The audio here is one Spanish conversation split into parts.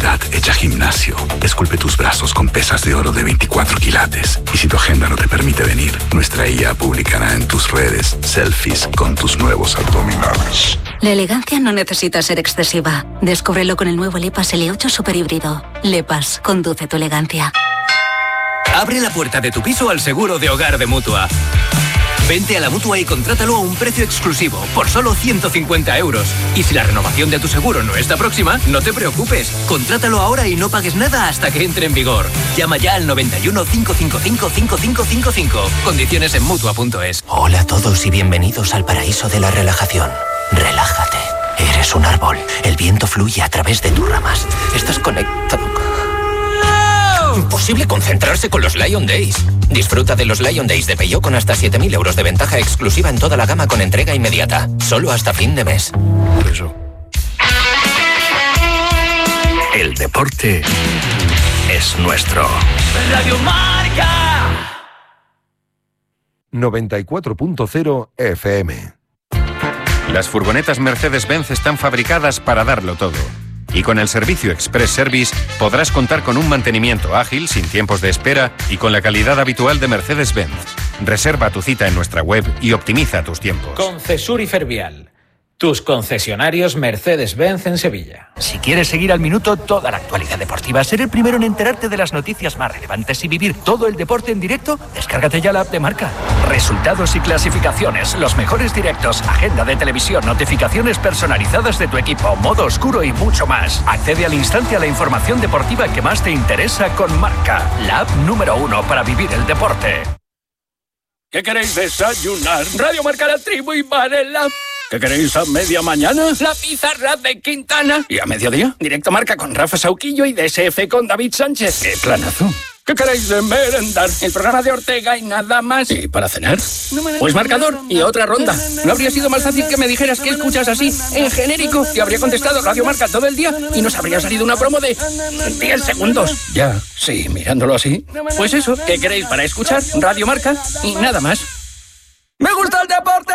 Vitalidad hecha gimnasio. Esculpe tus brazos con pesas de oro de 24 quilates. Y si tu agenda no te permite venir, nuestra IA publicará en tus redes selfies con tus nuevos abdominales. La elegancia no necesita ser excesiva. Descúbrelo con el nuevo LePas L8 Super Híbrido. LePas, conduce tu elegancia. Abre la puerta de tu piso al seguro de hogar de Mutua. Vente a la Mutua y contrátalo a un precio exclusivo, por solo 150 euros. Y si la renovación de tu seguro no está próxima, no te preocupes. Contrátalo ahora y no pagues nada hasta que entre en vigor. Llama ya al 91 555 5555. Condiciones en Mutua.es. Hola a todos y bienvenidos al paraíso de la relajación. Relájate. Eres un árbol. El viento fluye a través de tus ramas. Estás conectado. Imposible concentrarse con los Lion Days. Disfruta de los Lion Days de Peugeot con hasta 7.000 euros de ventaja exclusiva en toda la gama con entrega inmediata. Solo hasta fin de mes. Por eso. El deporte es nuestro. Radio Marca. 94.0 FM. Las furgonetas Mercedes-Benz están fabricadas para darlo todo. Y con el servicio Express Service podrás contar con un mantenimiento ágil, sin tiempos de espera y con la calidad habitual de Mercedes-Benz. Reserva tu cita en nuestra web y optimiza tus tiempos. Concesur y Fervial, tus concesionarios Mercedes-Benz en Sevilla. Si quieres seguir al minuto toda la actualidad deportiva, ser el primero en enterarte de las noticias más relevantes y vivir todo el deporte en directo, descárgate ya la app de Marca. Resultados y clasificaciones, los mejores directos, agenda de televisión, notificaciones personalizadas de tu equipo, modo oscuro y mucho más. Accede al instante a la información deportiva que más te interesa con Marca, la app número 1 para vivir el deporte. ¿Qué queréis desayunar? Radio Marca, La Tribu y Varela. ¿Qué queréis a media mañana? La pizarra de Quintana. ¿Y a mediodía? Directo Marca con Rafa Sauquillo y DSF con David Sánchez. ¡Qué planazo! ¿Qué queréis de merendar? El programa de Ortega y nada más. ¿Y para cenar? Pues marcador y otra ronda. ¿No habría sido más fácil que me dijeras que escuchas así, en genérico? Y habría contestado Radio Marca todo el día y nos habría salido una promo de 10 segundos. Ya, sí, mirándolo así. Pues eso, ¿qué queréis para escuchar? Radio Marca y nada más. ¡Me gusta el deporte!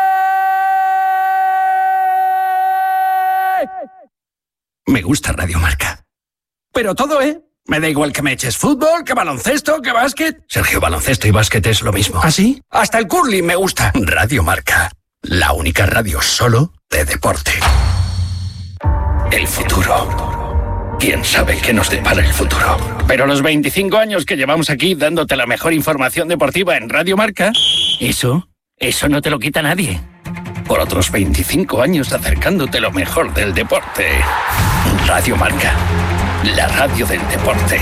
Me gusta Radio Marca. Pero todo, me da igual que me eches fútbol, que baloncesto, que básquet. Sergio, baloncesto y básquet es lo mismo. ¿Ah, sí? Hasta el curling me gusta. Radio Marca. La única radio solo de deporte. El futuro. ¿Quién sabe qué nos depara el futuro? Pero los 25 años que llevamos aquí dándote la mejor información deportiva en Radio Marca, eso no te lo quita nadie. Por otros 25 años acercándote lo mejor del deporte. Radio Marca, la radio del deporte.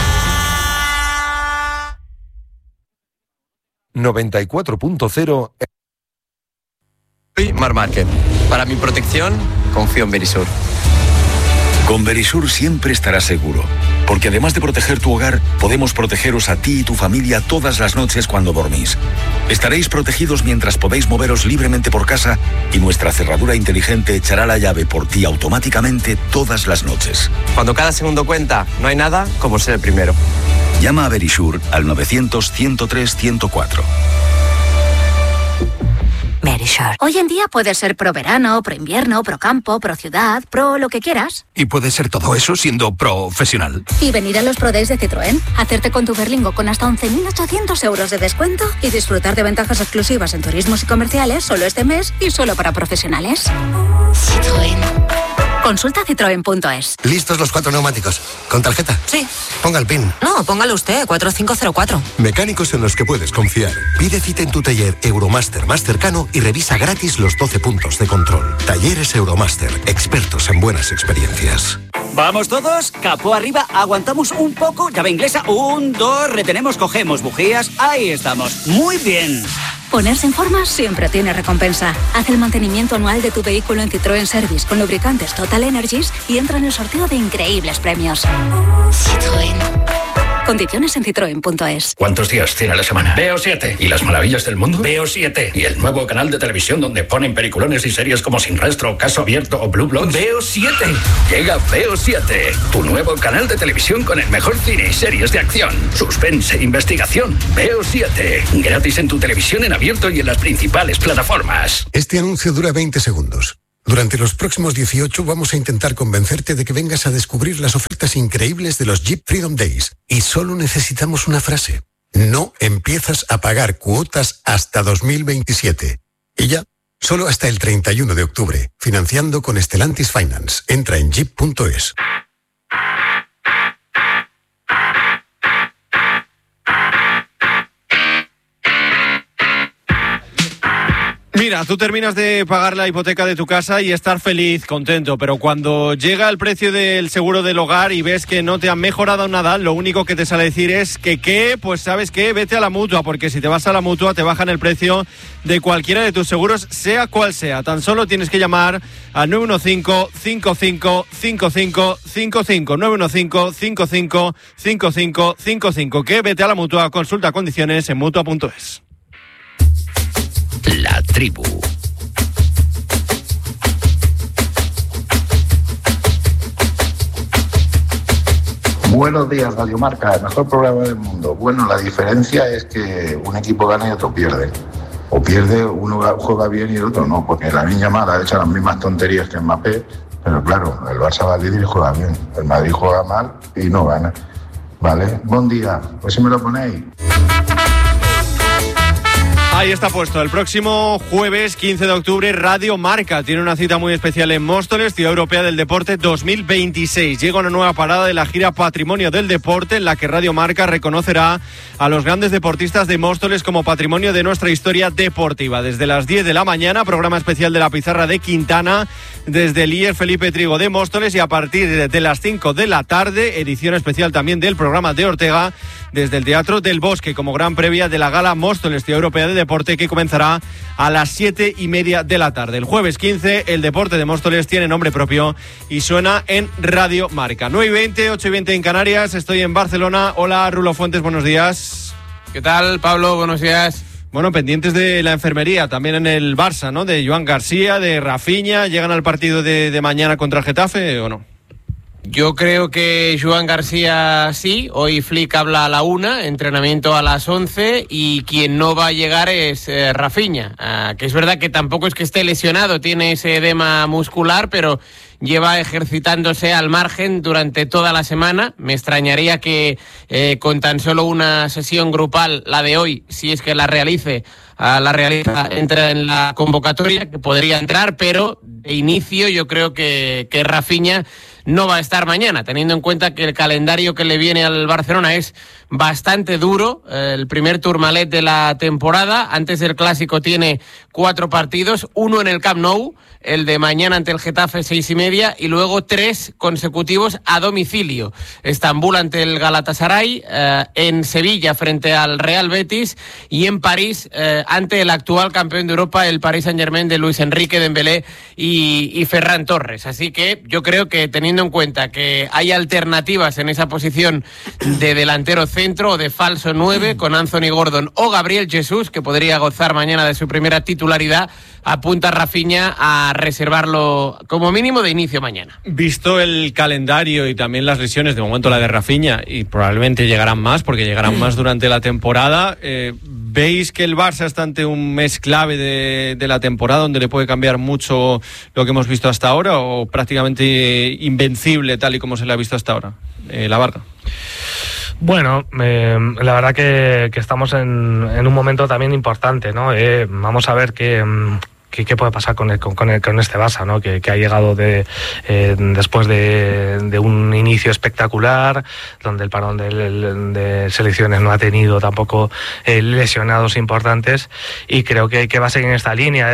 94.0. Soy Mar Márquez. Para mi protección, confío en Verisur. Con Verisur siempre estarás seguro, porque además de proteger tu hogar, podemos protegeros a ti y tu familia todas las noches cuando dormís. Estaréis protegidos mientras podéis moveros libremente por casa y nuestra cerradura inteligente echará la llave por ti automáticamente todas las noches. Cuando cada segundo cuenta, no hay nada como ser el primero. Llama a Verisur al 900-103-104. Verisure. Hoy en día puedes ser pro verano, pro invierno, pro campo, pro ciudad, pro lo que quieras. Y puede ser todo eso siendo profesional. Y venir a los Pro Days de Citroën, hacerte con tu Berlingo con hasta 11.800 euros de descuento y disfrutar de ventajas exclusivas en turismos y comerciales solo este mes y solo para profesionales. Citroën. Consulta citroen.es. ¿Listos los 4 neumáticos? ¿Con tarjeta? Sí. Ponga el PIN. No, póngalo usted, 4504. Mecánicos en los que puedes confiar. Pide cita en tu taller Euromaster más cercano y revisa gratis los 12 puntos de control. Talleres Euromaster, expertos en buenas experiencias. ¿Vamos todos? Capó arriba, aguantamos un poco, llave inglesa, 1, 2, retenemos, cogemos bujías, ahí estamos. Muy bien. Ponerse en forma siempre tiene recompensa. Haz el mantenimiento anual de tu vehículo en Citroën Service con lubricantes Total Energies y entra en el sorteo de increíbles premios. Citroën. Condiciones en citroen.es. ¿Cuántos días tiene la semana? Veo 7. ¿Y las maravillas del mundo? Veo 7. ¿Y el nuevo canal de televisión donde ponen peliculones y series como Sin Rastro, Caso Abierto o Blue Bloods? Veo 7. Llega Veo 7, tu nuevo canal de televisión con el mejor cine y series de acción, suspense e investigación. Veo 7. Gratis en tu televisión en abierto y en las principales plataformas. Este anuncio dura 20 segundos. Durante los próximos 18 vamos a intentar convencerte de que vengas a descubrir las ofertas increíbles de los Jeep Freedom Days. Y solo necesitamos una frase. No empiezas a pagar cuotas hasta 2027. Y ya, solo hasta el 31 de octubre. Financiando con Stellantis Finance. Entra en jeep.es. Mira, tú terminas de pagar la hipoteca de tu casa y estar feliz, contento, pero cuando llega el precio del seguro del hogar y ves que no te han mejorado nada, lo único que te sale decir es que pues ¿sabes qué? Vete a la Mutua, porque si te vas a la Mutua te bajan el precio de cualquiera de tus seguros, sea cual sea. Tan solo tienes que llamar al 915-55-55-55, 915-55-55-55, que vete a la Mutua, consulta condiciones en Mutua.es. La tribu. Buenos días, Radio Marca, el mejor programa del mundo. Bueno, la diferencia es que un equipo gana y otro pierde. O pierde, uno juega bien y el otro no, porque la niña mala ha hecho las mismas tonterías que Mbappé, pero claro, el Barça va líder y juega bien. El Madrid juega mal y no gana. ¿Vale? Buen día, pues si me lo ponéis. Ahí está puesto, el próximo jueves 15 de octubre Radio Marca tiene una cita muy especial en Móstoles, Ciudad Europea del Deporte 2026. Llega una nueva parada de la gira Patrimonio del Deporte en la que Radio Marca reconocerá a los grandes deportistas de Móstoles como patrimonio de nuestra historia deportiva. Desde las 10 de la mañana, programa especial de la Pizarra de Quintana, desde el IER Felipe Trigo de Móstoles, y a partir de las 5 de la tarde, edición especial también del programa de Ortega desde el Teatro del Bosque como gran previa de la gala Móstoles Ciudad Europea de Deporte, que comenzará a las 7:30 de la tarde. El jueves 15, el deporte de Móstoles tiene nombre propio y suena en Radio Marca. 9:20, 8:20 en Canarias, estoy en Barcelona. Hola, Rulo Fuentes, buenos días. ¿Qué tal, Pablo? Buenos días. Bueno, pendientes de la enfermería, también en el Barça, ¿no? De Joan García, de Rafinha. ¿Llegan al partido de mañana contra el Getafe o no? Yo creo que Joan García sí, hoy Flick habla a la 1, entrenamiento a las 11, y quien no va a llegar es Rafinha, que es verdad que tampoco es que esté lesionado, tiene ese edema muscular, pero lleva ejercitándose al margen durante toda la semana. Me extrañaría que con tan solo una sesión grupal, la de hoy, si es que la realiza, entra en la convocatoria, que podría entrar, pero de inicio yo creo que Rafinha no va a estar mañana, teniendo en cuenta que el calendario que le viene al Barcelona es bastante duro. El primer Tourmalet de la temporada, antes del Clásico tiene 4 partidos, 1 en el Camp Nou, el de mañana ante el Getafe 6:30, y luego 3 consecutivos a domicilio. Estambul ante el Galatasaray, en Sevilla frente al Real Betis, y en París ante el actual campeón de Europa, el Paris Saint-Germain de Luis Enrique, Dembélé y Ferran Torres. Así que yo creo que, teniendo en cuenta que hay alternativas en esa posición de delantero centro o de falso 9 con Anthony Gordon o Gabriel Jesús, que podría gozar mañana de su primera titularidad, apunta Rafinha a reservarlo como mínimo de inicio mañana. Visto el calendario y también las lesiones, de momento la de Rafinha, y probablemente llegarán más, porque llegarán más durante la temporada, ¿veis que el Barça está ante un mes clave de la temporada donde le puede cambiar mucho lo que hemos visto hasta ahora, o prácticamente invencible tal y como se le ha visto hasta ahora? La Barca. Bueno, la verdad que estamos en un momento también importante, ¿no? Vamos a ver ¿Qué puede pasar con este Barça, ¿no? Que ha llegado después de un inicio espectacular, donde el parón de selecciones no ha tenido tampoco lesionados importantes, y creo que va a seguir en esta línea.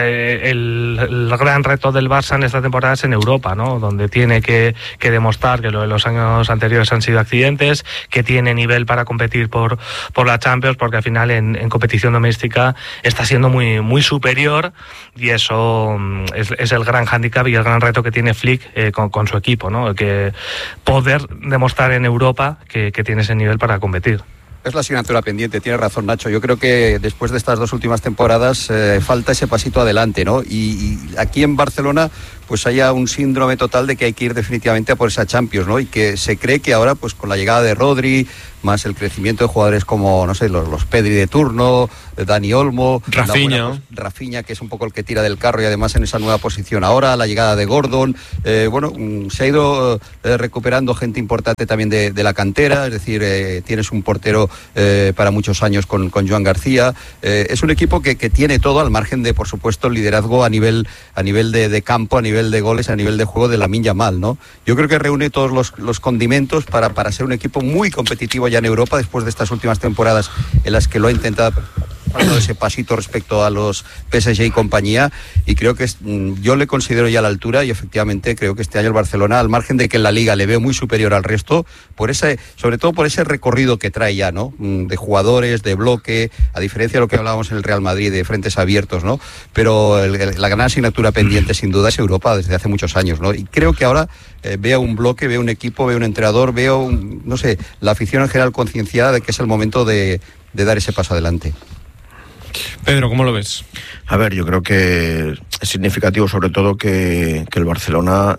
El gran reto del Barça en esta temporada es en Europa, ¿no? Donde tiene que demostrar que los años anteriores han sido accidentes, que tiene nivel para competir por la Champions, porque al final en competición doméstica está siendo muy, muy superior. Y eso es el gran hándicap y el gran reto que tiene Flick con su equipo, ¿no? Que poder demostrar en Europa que tiene ese nivel para competir. Es la asignatura pendiente, tiene razón Nacho. Yo creo que después de estas 2 últimas temporadas falta ese pasito adelante, ¿no? Y aquí en Barcelona pues haya un síndrome total de que hay que ir definitivamente a por esa Champions, ¿no? Y que se cree que ahora, pues con la llegada de Rodri, más el crecimiento de jugadores como, no sé, los Pedri de turno, Dani Olmo, Rafinha, que es un poco el que tira del carro y además en esa nueva posición ahora, la llegada de Gordon, se ha ido recuperando gente importante también de la cantera, es decir, tienes un portero para muchos años con Joan García, es un equipo que tiene todo al margen de, por supuesto, el liderazgo a nivel de campo, a nivel de goles, a nivel de juego de Lamine Yamal, ¿no? Yo creo que reúne todos los condimentos para ser un equipo muy competitivo ya en Europa después de estas últimas temporadas en las que lo ha intentado dando ese pasito respecto a los PSG y compañía, y creo que yo le considero ya a la altura, y efectivamente creo que este año el Barcelona, al margen de que en la Liga le veo muy superior al resto, sobre todo por ese recorrido que trae ya, ¿no? De jugadores, de bloque, a diferencia de lo que hablábamos en el Real Madrid, de frentes abiertos, ¿no? Pero la gran asignatura pendiente sin duda es Europa desde hace muchos años, ¿no? Y creo que ahora veo un bloque, veo un equipo, veo un entrenador, veo, no sé, la afición en general concienciada de que es el momento de dar ese paso adelante. Pedro, ¿cómo lo ves? A ver, yo creo que es significativo sobre todo que el Barcelona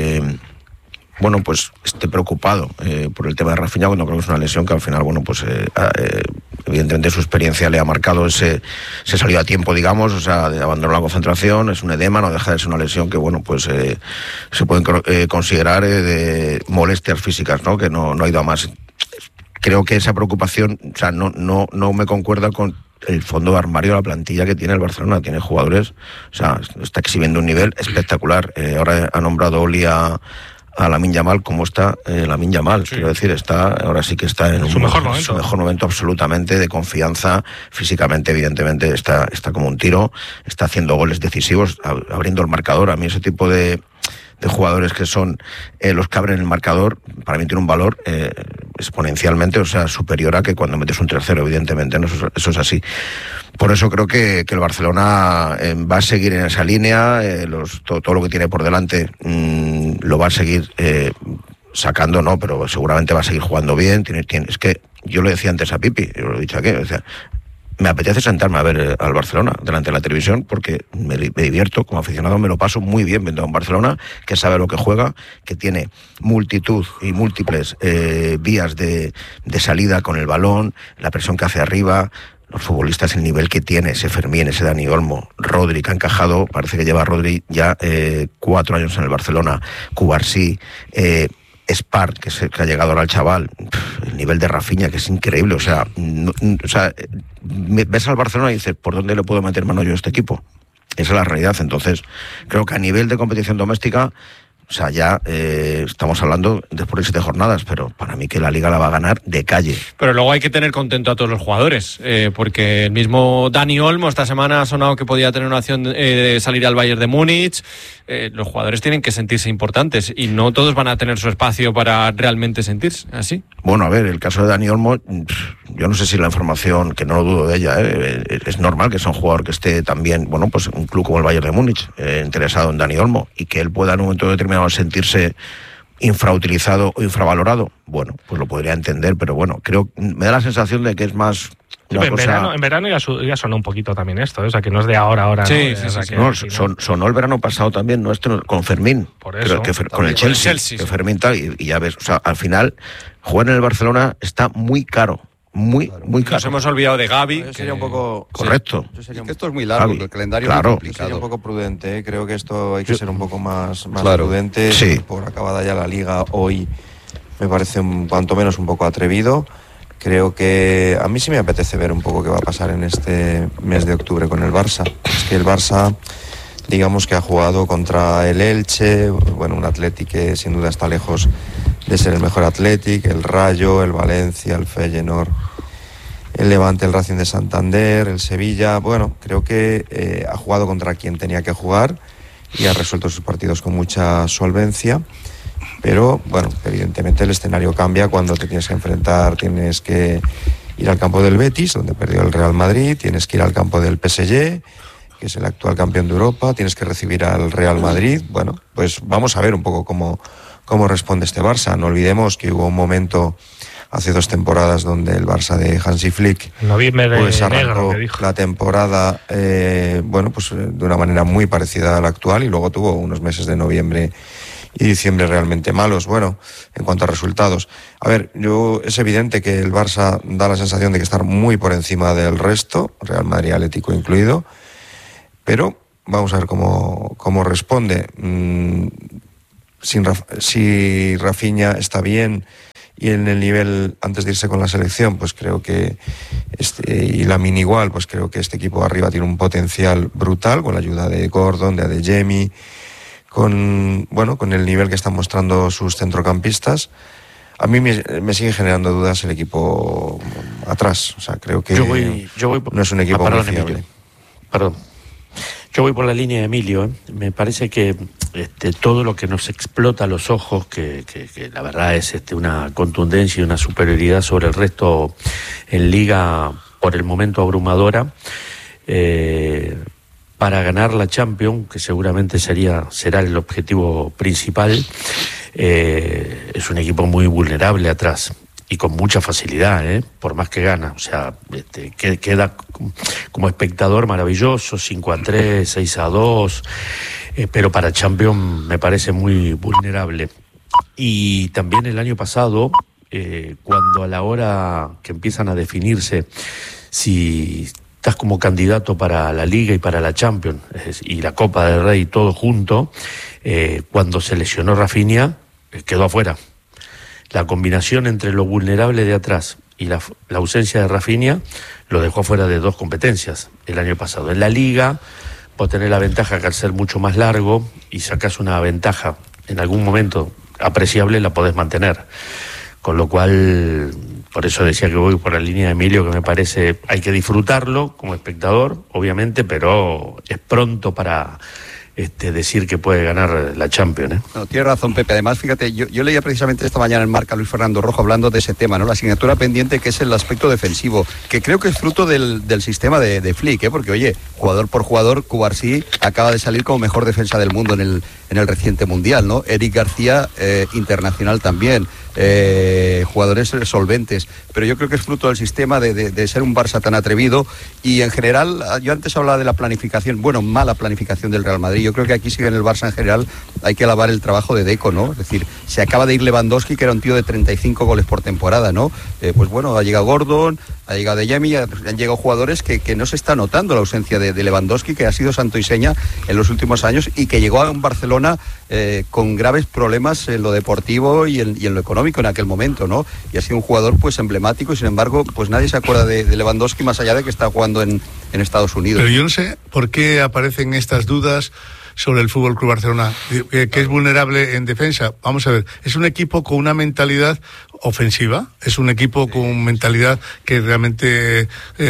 pues esté preocupado por el tema de Rafinha, cuando creo que es una lesión que al final, evidentemente su experiencia le ha marcado se salió a tiempo, digamos, o sea, abandonó la concentración, es un edema, no deja de ser una lesión que se pueden considerar de molestias físicas, ¿no? Que no ha ido a más. Creo que esa preocupación, o sea, no me concuerda con el fondo de armario de la plantilla que tiene el Barcelona. Tiene jugadores, o sea, está exhibiendo un nivel espectacular. Ahora ha nombrado Oli a Lamine Yamal. ¿Cómo está Lamine Yamal? Sí. Quiero decir, ahora sí que está en su mejor momento absolutamente, de confianza. Físicamente, evidentemente, está como un tiro, está haciendo goles decisivos, abriendo el marcador. A mí ese tipo de jugadores que son los que abren el marcador, para mí tiene un valor exponencialmente, o sea, superior a que cuando metes un 3-0, evidentemente, ¿no? Eso es así. Por eso creo que el Barcelona va a seguir en esa línea, todo lo que tiene por delante lo va a seguir sacando, ¿no? Pero seguramente va a seguir jugando bien. Es que yo lo decía antes a Pipi, yo lo he dicho aquí, o sea, me apetece sentarme a ver al Barcelona delante de la televisión porque me divierto como aficionado, me lo paso muy bien viendo a un Barcelona que sabe lo que juega, que tiene multitud y múltiples vías de salida con el balón, la presión que hace arriba, los futbolistas, el nivel que tiene, ese Fermín, ese Dani Olmo, Rodri, que ha encajado, parece que lleva Rodri ya 4 años en el Barcelona, Cubarsí, Spar, que ha llegado ahora al chaval, el nivel de Rafinha, que es increíble, o sea, ves al Barcelona y dices, ¿por dónde le puedo meter mano yo a este equipo? Esa es la realidad. Entonces, creo que a nivel de competición doméstica, o sea, ya estamos hablando después de 7 jornadas, pero para mí que la Liga la va a ganar de calle. Pero luego hay que tener contento a todos los jugadores, porque el mismo Dani Olmo esta semana ha sonado que podía tener una opción de salir al Bayern de Múnich. Los jugadores tienen que sentirse importantes y no todos van a tener su espacio para realmente sentirse así. Bueno, a ver, el caso de Dani Olmo, yo no sé si la información, que no lo dudo de ella, es normal que sea un jugador que esté también, pues un club como el Bayern de Múnich interesado en Dani Olmo y que él pueda en un momento determinado sentirse infrautilizado o infravalorado, pues lo podría entender, pero me da la sensación de que es más una cosa... En verano ya sonó un poquito también esto, o sea, que no es de ahora, sí, ¿no? Sí. Sonó el verano pasado también, ¿no? Con Fermín, por eso, con el Chelsea, que Fermín tal, y ya ves, o sea, al final jugar en el Barcelona está muy caro. Muy caro. Nos hemos olvidado de Gavi. Sería un poco correcto. Esto es muy largo, Gavi. El calendario es muy complicado. Sería un poco prudente, creo que esto hay que ser un poco más prudente. Sí. Por acabada ya la Liga hoy me parece cuanto menos un poco atrevido. Creo que a mí sí me apetece ver un poco qué va a pasar en este mes de octubre con el Barça. Es que el Barça, digamos que ha jugado contra el Elche, un Athletic que sin duda está lejos de ser el mejor Athletic, el Rayo, el Valencia, el Feyenoord, el Levante, el Racing de Santander, el Sevilla. Creo que ha jugado contra quien tenía que jugar y ha resuelto sus partidos con mucha solvencia. Pero, evidentemente el escenario cambia cuando te tienes que enfrentar, tienes que ir al campo del Betis, donde perdió el Real Madrid, tienes que ir al campo del PSG, que es el actual campeón de Europa, tienes que recibir al Real Madrid. Pues vamos a ver un poco cómo responde este Barça. No olvidemos que hubo un momento hace 2 temporadas donde el Barça de Hansi Flick pues arrancó la temporada bueno, pues de una manera muy parecida a la actual, y luego tuvo unos meses de noviembre y diciembre realmente malos. Bueno, en cuanto a resultados, a ver, es evidente que el Barça da la sensación de que está muy por encima del resto, Real Madrid, Atlético incluido, pero vamos a ver cómo responde. Si Rafinha está bien y en el nivel antes de irse con la selección, pues creo que y Lamine igual, pues creo que este equipo arriba tiene un potencial brutal, con la ayuda de Gordon, de Adeyemi, con el nivel que están mostrando sus centrocampistas. A mí me sigue generando dudas el equipo atrás. O sea, creo que no es un equipo muy fiable. Perdón. Yo voy por la línea de Emilio. Me parece que todo lo que nos explota a los ojos, que la verdad es una contundencia y una superioridad sobre el resto en Liga, por el momento abrumadora, para ganar la Champions, que seguramente será el objetivo principal, es un equipo muy vulnerable atrás y con mucha facilidad, por más que gana. O sea, queda como espectador maravilloso, 5-3, 6-2, pero para Champions me parece muy vulnerable. Y también el año pasado, cuando a la hora que empiezan a definirse si estás como candidato para la Liga y para la Champions y la Copa del Rey todo junto, cuando se lesionó Rafinha, quedó afuera. La combinación entre lo vulnerable de atrás y la ausencia de Rafinha lo dejó fuera de 2 competencias el año pasado. En la Liga vos tenés la ventaja que al ser mucho más largo y sacás una ventaja en algún momento apreciable, la podés mantener. Con lo cual, por eso decía que voy por la línea de Emilio, que me parece hay que disfrutarlo como espectador, obviamente, pero es pronto para decir que puede ganar la Champions. No, tiene razón, Pepe. Además, fíjate, yo leía precisamente esta mañana en Marca Luis Fernando Rojo hablando de ese tema, ¿no? La asignatura pendiente, que es el aspecto defensivo, que creo que es fruto del sistema de Flick, porque, oye, jugador por jugador, Cubarsí acaba de salir como mejor defensa del mundo en el reciente Mundial, ¿no? Eric García, internacional también. Jugadores solventes, pero yo creo que es fruto del sistema de ser un Barça tan atrevido. Y en general, yo antes hablaba de la planificación, mala planificación del Real Madrid. Yo creo que aquí sí que en el Barça en general hay que alabar el trabajo de Deco, ¿no? Es decir, se acaba de ir Lewandowski, que era un tío de 35 goles por temporada, ¿no? Pues bueno, ha llegado Gordon, ha llegado Adeyemi, han llegado jugadores que no se está notando la ausencia de Lewandowski, que ha sido santo y seña en los últimos años y que llegó a un Barcelona con graves problemas en lo deportivo y en lo económico en aquel momento, ¿no? Y ha sido un jugador pues emblemático, y sin embargo pues nadie se acuerda de Lewandowski, más allá de que está jugando en Estados Unidos. Pero yo no sé por qué aparecen estas dudas sobre el FC Barcelona, que es vulnerable en defensa. Vamos a ver, es un equipo con una mentalidad ofensiva, es un equipo con mentalidad que realmente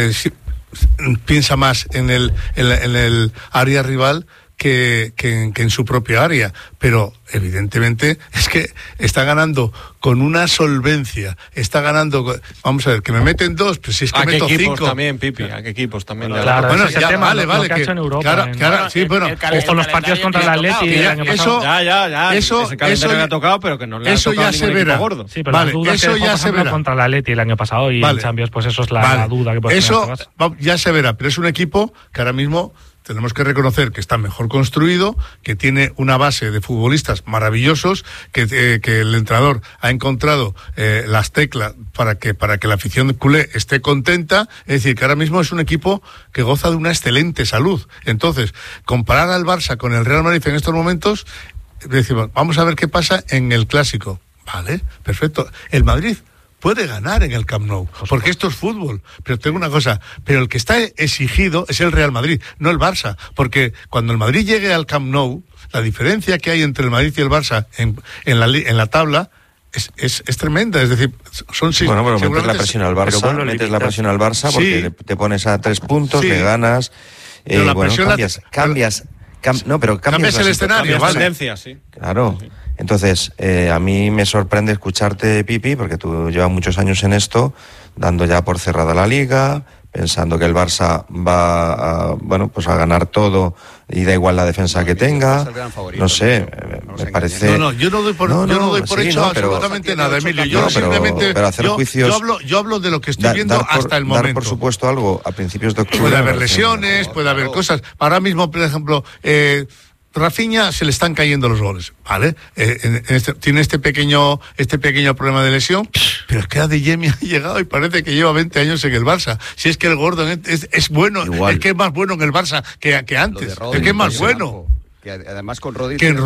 piensa más en el área rival que en su propia área, pero evidentemente es que está ganando con una solvencia, está ganando, vamos a ver, que me meten 2, pues si es que meto 5. ¿A qué equipos también, Pipi? ¿A qué equipos también? Claro, bueno, ese ya, tema, vale, lo que ha hecho en Europa. Claro, sí, bueno. Con los partidos contra el Atleti el año pasado. Ese calendario le ha tocado, pero que no le ha tocado ya se verá. Gordo. Sí, pero las dudas que dejó, por ejemplo, contra el Atleti el año pasado y en Champions, pues eso es la duda que puede tener. Eso ya se verá, pero es un equipo que ahora mismo tenemos que reconocer que está mejor construido, que tiene una base de futbolistas maravillosos, que el entrenador ha encontrado las teclas para que la afición culé esté contenta. Es decir, que ahora mismo es un equipo que goza de una excelente salud. Entonces, comparar al Barça con el Real Madrid en estos momentos, decimos, vamos a ver qué pasa en el Clásico. Vale, perfecto. El Madrid puede ganar en el Camp Nou, porque esto es fútbol. Pero tengo una cosa, pero el que está exigido es el Real Madrid, no el Barça, porque cuando el Madrid llegue al Camp Nou, la diferencia que hay entre el Madrid y el Barça en la tabla es tremenda. Es decir, son sí. Bueno, pero metes la presión al Barça, porque te pones a 3 puntos, le ganas. Cambias el escenario, ¿vale? Tendencia, sí. Claro. Entonces, a mí me sorprende escucharte, Pipi, porque tú llevas muchos años en esto, dando ya por cerrada la Liga, pensando que el Barça va a ganar todo y da igual la defensa que tenga. No sé, me parece... No, yo no doy por hecho absolutamente nada, Emilio. Yo simplemente... Pero hacer juicios... Yo hablo de lo que estoy viendo hasta el momento. Dar, por supuesto, algo a principios de octubre... Puede haber lesiones, puede haber cosas. Ahora mismo, por ejemplo... Rafinha se le están cayendo los goles, ¿vale? Tiene este pequeño problema de lesión, pero es que Adeyemi ha llegado y parece que lleva 20 años en el Barça. Si es que el gordo es bueno, igual. Es que es más bueno en el Barça que antes, es que es más bueno. Que además con Rodri... Que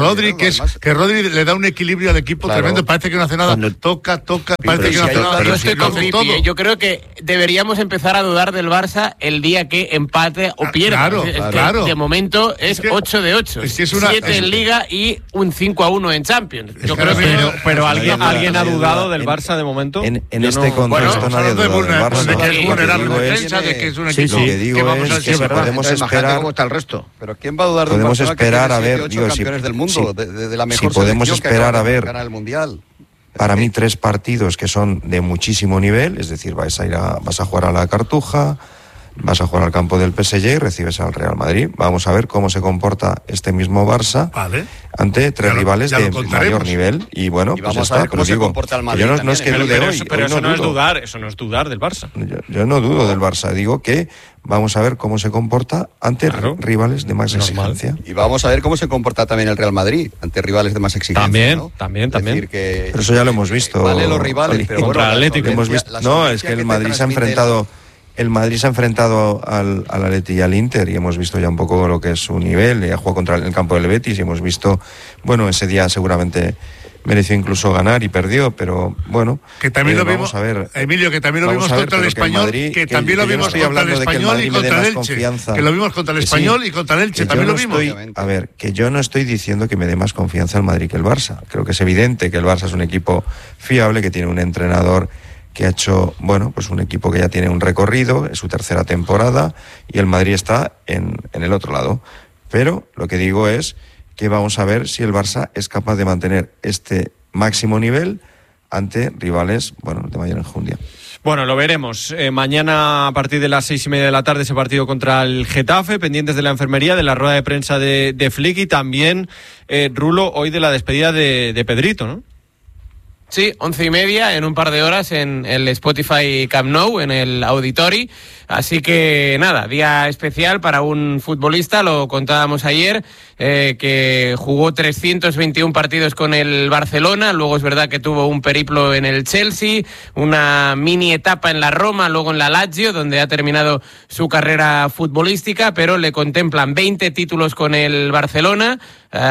Rodri le da un equilibrio al equipo tremendo, parece que no hace nada, toca, parece que no hace nada. Yo estoy con Pipi, yo creo que deberíamos empezar a dudar del Barça el día que empate o pierda. Claro. De momento es 8 de 8, 7 en Liga y un 5-1 en Champions. Yo creo pero ¿alguien ha dudado del Barça de momento? En este contexto nadie duda del Barça. De que es vulnerable defensa, de que es un equipo que vamos a ver. Podemos esperar... ¿Cómo está el resto? Pero ¿quién va a dudar del Barça? Podemos esperar a ver, campeones del mundo, de la mejor si podemos esperar a ver ganar el mundial. Para mí 3 partidos que son de muchísimo nivel, es decir, vas a jugar a la Cartuja, vas a jugar al campo del PSG y recibes al Real Madrid. Vamos a ver cómo se comporta este mismo Barça ante 3 rivales de mayor nivel. Y bueno, pues ya está. Pero digo, yo no es que dude hoy. Pero eso no es dudar del Barça. Yo no dudo del Barça. Digo que vamos a ver cómo se comporta ante rivales de más exigencia. Y vamos a ver cómo se comporta también el Real Madrid ante rivales de más exigencia. También. Pero eso ya lo hemos visto. Vale los rivales, pero contra el Atlético. No, es que el Madrid se ha enfrentado... El Madrid se ha enfrentado al Atleti y al Inter y hemos visto ya un poco lo que es su nivel. Y ha jugado contra el campo del Betis y hemos visto, bueno, ese día seguramente mereció incluso ganar y perdió, pero bueno. Que también lo vimos, a ver, Emilio, que también lo vimos contra el Español, que también lo vimos contra el Español y contra el Elche. Que lo vimos contra el Español y contra el Elche, también lo vimos. A ver, que yo no estoy diciendo que me dé más confianza el Madrid que el Barça. Creo que es evidente que el Barça es un equipo fiable, que tiene un entrenador que ha hecho, bueno, pues un equipo que ya tiene un recorrido, es su 3ª temporada, y el Madrid está en el otro lado. Pero lo que digo es que vamos a ver si el Barça es capaz de mantener este máximo nivel ante rivales, bueno, de mayor enjundia. Bueno, lo veremos. Mañana a partir de las 6:30 de la tarde ese partido contra el Getafe, pendientes de la enfermería, de la rueda de prensa de Flick y también, Rulo, hoy de la despedida de Pedrito, ¿no? Sí, 11:30 en un par de horas en el Spotify Camp Nou, en el Auditori. Así que nada, día especial para un futbolista, lo contábamos ayer, que jugó 321 partidos con el Barcelona, luego es verdad que tuvo un periplo en el Chelsea, una mini etapa en la Roma, luego en la Lazio, donde ha terminado su carrera futbolística, pero le contemplan 20 títulos con el Barcelona,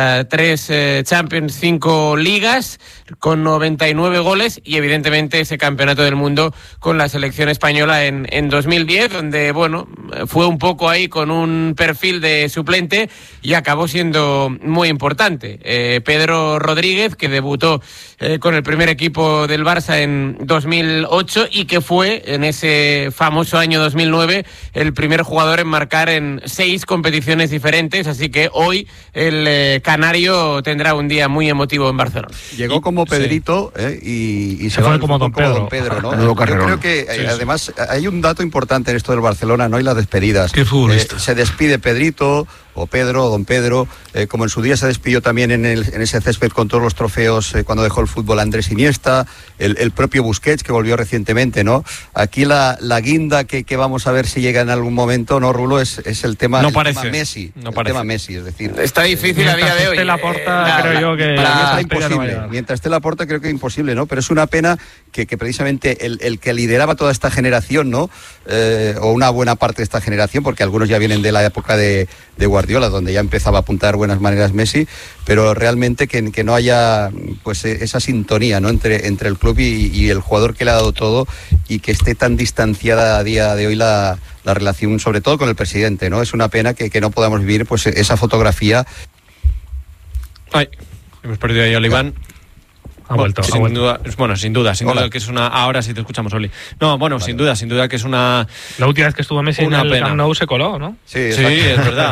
3 Champions, 5 ligas, con 99 goles y evidentemente ese campeonato del mundo con la selección española en 2010, donde, bueno, fue un poco ahí con un perfil de suplente y acabó siendo muy importante. Pedro Rodríguez, que debutó con el primer equipo del Barça en 2008 y que fue en ese famoso año 2009 el primer jugador en marcar en 6 competiciones diferentes, así que hoy el canario tendrá un día muy emotivo en Barcelona. Llegó como Pedrito y se fue como Don Pedro, ¿no? Yo creo que además hay un dato importante en esto del Barcelona, ¿no? Y las despedidas. ¿Qué futbolista? Se despide Pedrito o Pedro, o Don Pedro, como en su día se despidió también en ese césped con todos los trofeos cuando dejó el fútbol Andrés Iniesta, el propio Busquets que volvió recientemente, ¿no? Aquí la guinda que vamos a ver si llega en algún momento, ¿no, Rulo? Es el tema, tema Messi. Tema Messi, es decir. Está difícil a día de hoy. Creo yo que está imposible. Mientras esté Laporta creo que es imposible, ¿no? Pero es una pena que precisamente el que lideraba toda esta generación, ¿no? O una buena parte de esta generación, porque algunos ya vienen de la época de Guardiola, donde ya empezaba a apuntar buenas maneras Messi, pero realmente que no haya pues esa sintonía, ¿no? entre el club y el jugador que le ha dado todo, y que esté tan distanciada a día de hoy la relación, sobre todo con el presidente, ¿no? Es una pena que no podamos vivir pues esa fotografía. Ay, hemos perdido ahí a Oliván. Ha vuelto. Sin duda que es una... Ahora sí te escuchamos, Oli. No, bueno, vale. sin duda que es una... La última vez que estuvo Messi en el Camp Nou se coló, ¿no? Sí, es verdad.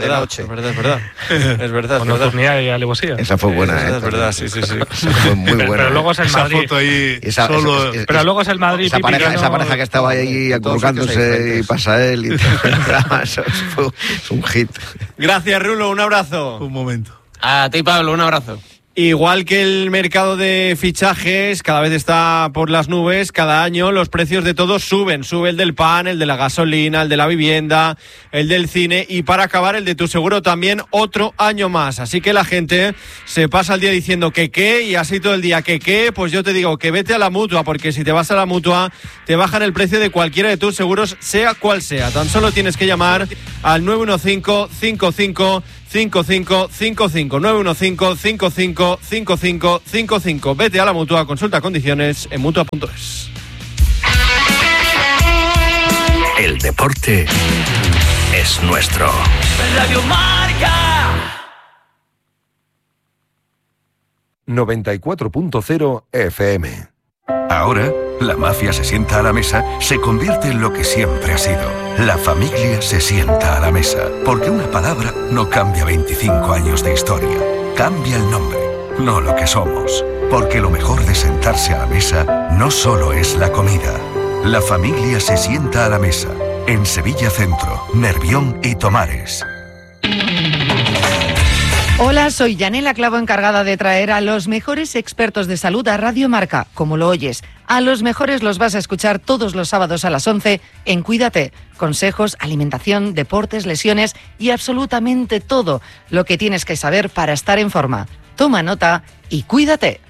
Es verdad. Con nocturnidad y alevosía. Esa fue buena, Es verdad, sí. Fue muy buena. Pero luego es el Madrid. Esa foto ahí pero luego es el Madrid. Esa pareja que estaba ahí acurrucándose y pasa él y eso es un hit. Gracias, Rulo, un abrazo. Un momento. A ti, Pablo, un abrazo. Igual que el mercado de fichajes cada vez está por las nubes, cada año los precios de todos suben. Sube el del pan, el de la gasolina, el de la vivienda, el del cine y para acabar el de tu seguro también otro año más. Así que la gente se pasa el día diciendo que qué y así todo el día que qué. Pues yo te digo que vete a la Mutua, porque si te vas a la Mutua te bajan el precio de cualquiera de tus seguros, sea cual sea. Tan solo tienes que llamar al 915-555555 915-555555. Vete a la Mutua, consulta condiciones en Mutua.es. El deporte es nuestro. Radio Marca 94.0 FM. Ahora, la mafia se sienta a la mesa, se convierte en lo que siempre ha sido. La familia se sienta a la mesa, porque una palabra no cambia 25 años de historia. Cambia el nombre, no lo que somos. Porque lo mejor de sentarse a la mesa no solo es la comida. La familia se sienta a la mesa, en Sevilla Centro, Nervión y Tomares. Hola, soy Yanela Clavo, encargada de traer a los mejores expertos de salud a Radio Marca, como lo oyes. A los mejores los vas a escuchar todos los sábados a las 11 en Cuídate. Consejos, alimentación, deportes, lesiones y absolutamente todo lo que tienes que saber para estar en forma. Toma nota y cuídate.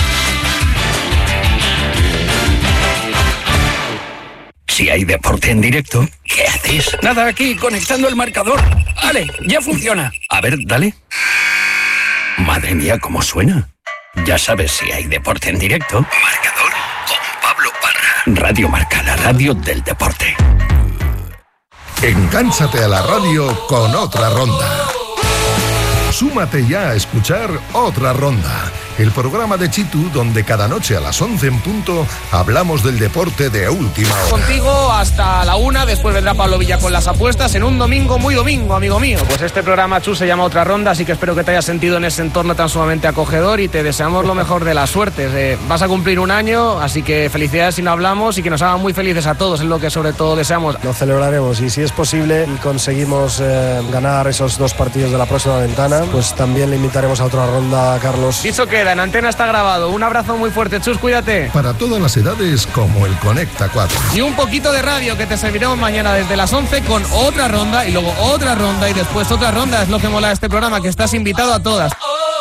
Si hay deporte en directo, ¿qué haces? Nada, aquí, conectando el marcador. Vale, ya funciona. A ver, dale. Madre mía, ¿cómo suena? Ya sabes, si hay deporte en directo. Marcador con Pablo Parra. Radio Marca, la radio del deporte. Engánchate a la radio con Otra Ronda. Súmate ya a escuchar Otra Ronda, el programa de Chitu donde cada noche a las 11 en punto hablamos del deporte de última hora. Contigo hasta la 1, después vendrá Pablo Villa con las apuestas en un domingo muy domingo, amigo mío. Pues este programa, Chu, se llama Otra Ronda, así que espero que te hayas sentido en ese entorno tan sumamente acogedor y te deseamos lo mejor de las suertes. Vas a cumplir un año, así que felicidades si no hablamos y que nos hagan muy felices a todos, es lo que sobre todo deseamos. Lo celebraremos y si es posible y conseguimos ganar esos 2 partidos de la próxima ventana, pues también le invitaremos a Otra Ronda a Carlos. Dicho queda, en antena está grabado. Un abrazo muy fuerte, Chus, cuídate. Para todas las edades, como el Conecta 4. Y un poquito de radio que te serviremos mañana desde las 11 con Otra Ronda y luego otra ronda y después otra ronda. Es lo que mola de este programa, que estás invitado a todas.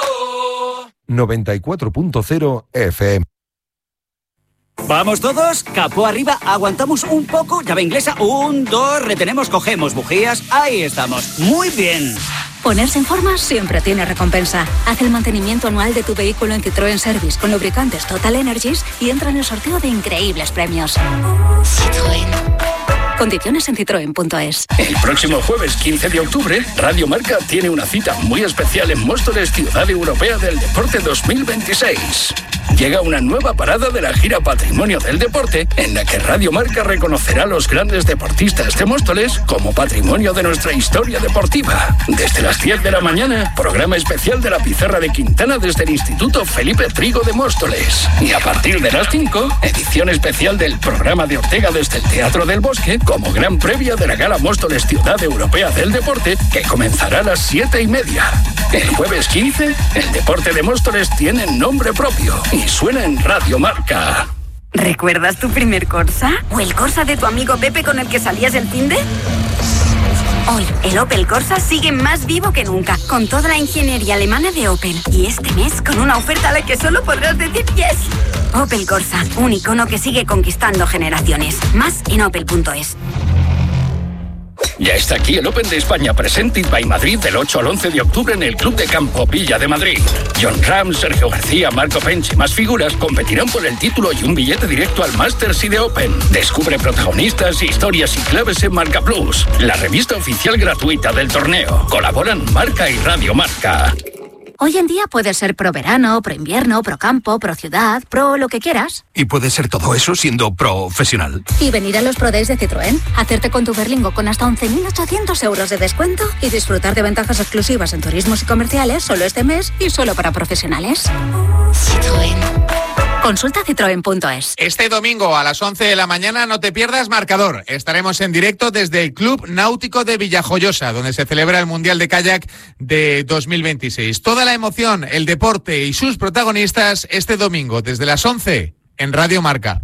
94.0 FM. ¿Vamos todos? Capó arriba, aguantamos un poco, llave inglesa, 1, 2, retenemos, cogemos, bujías, ahí estamos. Muy bien. Ponerse en forma siempre tiene recompensa. Haz el mantenimiento anual de tu vehículo en Citroën Service con lubricantes Total Energies y entra en el sorteo de increíbles premios. Citroën. Condiciones en citroen.es. El próximo jueves 15 de octubre, Radio Marca tiene una cita muy especial en Móstoles, Ciudad Europea del Deporte 2026. Llega una nueva parada de la gira Patrimonio del Deporte, en la que Radio Marca reconocerá a los grandes deportistas de Móstoles como patrimonio de nuestra historia deportiva. Desde las 10 de la mañana, programa especial de la Pizarra de Quintana desde el Instituto Felipe Trigo de Móstoles. Y a partir de las 5, edición especial del programa de Ortega desde el Teatro del Bosque, como gran previa de la Gala Móstoles Ciudad Europea del Deporte, que comenzará a las 7:30. El jueves 15, el deporte de Móstoles tiene nombre propio y suena en Radio Marca. ¿Recuerdas tu primer Corsa? ¿O el Corsa de tu amigo Pepe con el que salías el finde? Hoy, el Opel Corsa sigue más vivo que nunca, con toda la ingeniería alemana de Opel. Y este mes, con una oferta a la que solo podrás decir yes. Opel Corsa, un icono que sigue conquistando generaciones. Más en opel.es. Ya está aquí el Open de España Presented by Madrid del 8 al 11 de octubre en el Club de Campo Villa de Madrid. John Ram, Sergio García, Marco Pench y más figuras competirán por el título y un billete directo al Masters y de Open. Descubre protagonistas, historias y claves en Marca Plus, la revista oficial gratuita del torneo. Colaboran Marca y Radio Marca. Hoy en día puedes ser pro verano, pro invierno, pro campo, pro ciudad, pro lo que quieras. ¿Y puede ser todo eso siendo profesional? Y venir a los Pro Days de Citroën, hacerte con tu Berlingo con hasta 11.800 euros de descuento y disfrutar de ventajas exclusivas en turismos y comerciales solo este mes y solo para profesionales. Citroën. Consulta citroen.es. Este domingo a las 11 de la mañana no te pierdas Marcador. Estaremos en directo desde el Club Náutico de Villajoyosa, donde se celebra el Mundial de Kayak de 2026. Toda la emoción, el deporte y sus protagonistas este domingo desde las 11 en Radio Marca.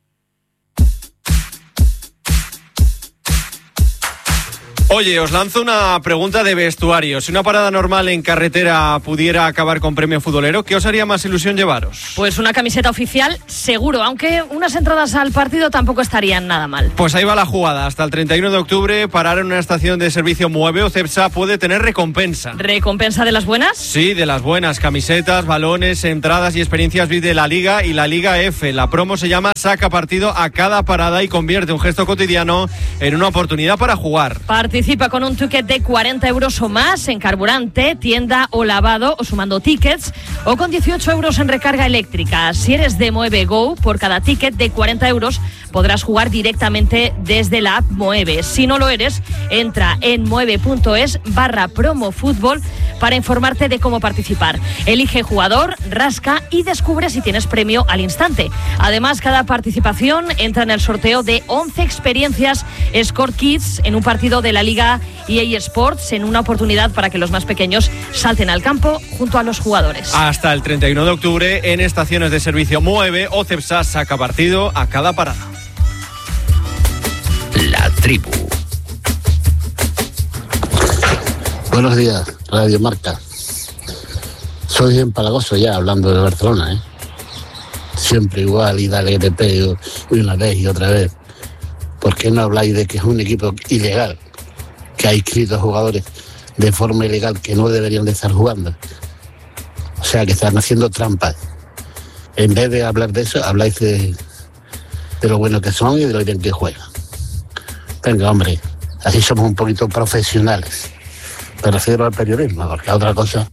Oye, os lanzo una pregunta de vestuario. Si una parada normal en carretera pudiera acabar con premio futbolero, ¿qué os haría más ilusión llevaros? Pues una camiseta oficial, seguro, aunque unas entradas al partido tampoco estarían nada mal. Pues ahí va la jugada. Hasta el 31 de octubre, parar en una estación de servicio Mueve o Cepsa puede tener recompensa. ¿Recompensa de las buenas? Sí, de las buenas. Camisetas, balones, entradas y experiencias VIP de la Liga y la Liga F. La promo se llama Saca Partido a cada parada y convierte un gesto cotidiano en una oportunidad para jugar. Participa con un ticket de 40 euros o más en carburante, tienda o lavado o sumando tickets o con 18 euros en recarga eléctrica. Si eres de Mueve Go, por cada ticket de 40 euros podrás jugar directamente desde la app Mueve. Si no lo eres, entra en mueve.es/promofútbol para informarte de cómo participar. Elige jugador, rasca y descubre si tienes premio al instante. Además, cada participación entra en el sorteo de 11 experiencias Score Kids en un partido de la Liga EA Sports, en una oportunidad para que los más pequeños salten al campo junto a los jugadores. Hasta el 31 de octubre en estaciones de servicio Mueve o Cepsa. Saca partido a cada parada. La tribu. Buenos días, Radio Marca. Soy empalagoso ya hablando de Barcelona, Siempre igual y dale que te pego una vez y otra vez. ¿Por qué no habláis de que es un equipo ilegal? Que ha inscrito jugadores de forma ilegal que no deberían de estar jugando. O sea, que están haciendo trampas. En vez de hablar de eso, habláis de lo bueno que son y de lo bien que juegan. Venga, hombre, así somos un poquito profesionales. Me refiero al periodismo, porque a otra cosa...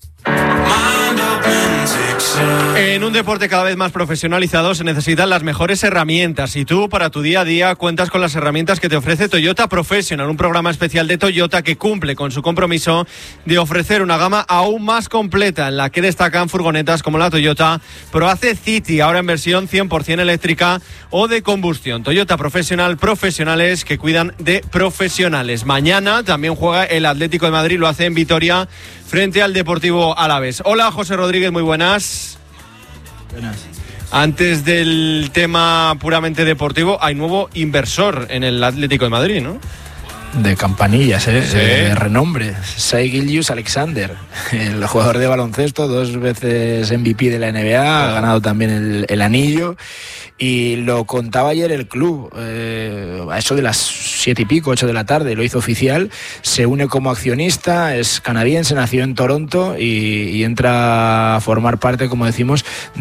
En un deporte cada vez más profesionalizado se necesitan las mejores herramientas y tú para tu día a día cuentas con las herramientas que te ofrece Toyota Professional, un programa especial de Toyota que cumple con su compromiso de ofrecer una gama aún más completa en la que destacan furgonetas como la Toyota ProAce City, ahora en versión 100% eléctrica o de combustión. Toyota Professional, profesionales que cuidan de profesionales. Mañana también juega el Atlético de Madrid, lo hace en Vitoria frente al Deportivo Alavés. Hola José Rodríguez, muy buenas. Buenas. Antes del tema puramente deportivo, hay nuevo inversor en el Atlético de Madrid, ¿no? De campanillas, Sí. de renombre. Shai Gilgeous-Alexander, el jugador de baloncesto, 2 veces MVP de la NBA, ha ganado también el anillo. Y lo contaba ayer el club, a eso de las 7 y pico, 8 de la tarde, lo hizo oficial, se une como accionista, es canadiense, nació en Toronto y entra a formar parte, como decimos,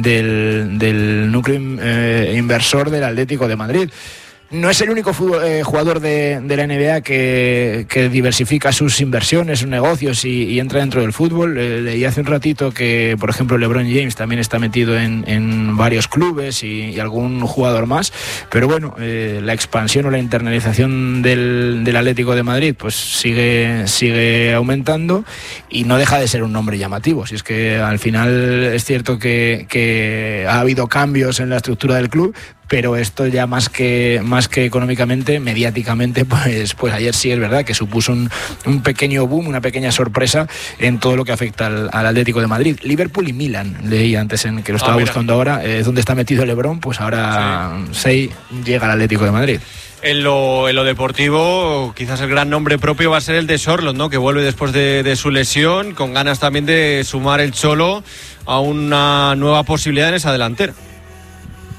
del núcleo inversor del Atlético de Madrid. No es el único jugador de la NBA que diversifica sus inversiones, sus negocios y entra dentro del fútbol. Leí hace un ratito que, por ejemplo, LeBron James también está metido en varios clubes y algún jugador más. Pero bueno, la expansión o la internalización del Atlético de Madrid pues sigue aumentando y no deja de ser un nombre llamativo. Si es que al final es cierto que ha habido cambios en la estructura del club, pero esto ya más que económicamente, mediáticamente, pues ayer sí es verdad que supuso un pequeño boom, una pequeña sorpresa en todo lo que afecta al Atlético de Madrid. Liverpool y Milan, leí antes en que lo estaba buscando ahora, es donde está metido LeBron, pues ahora Shai llega al Atlético de Madrid. En lo deportivo, quizás el gran nombre propio va a ser el de Sorloth, ¿no? Que vuelve después de su lesión, con ganas también de sumar el Cholo a una nueva posibilidad en esa delantera.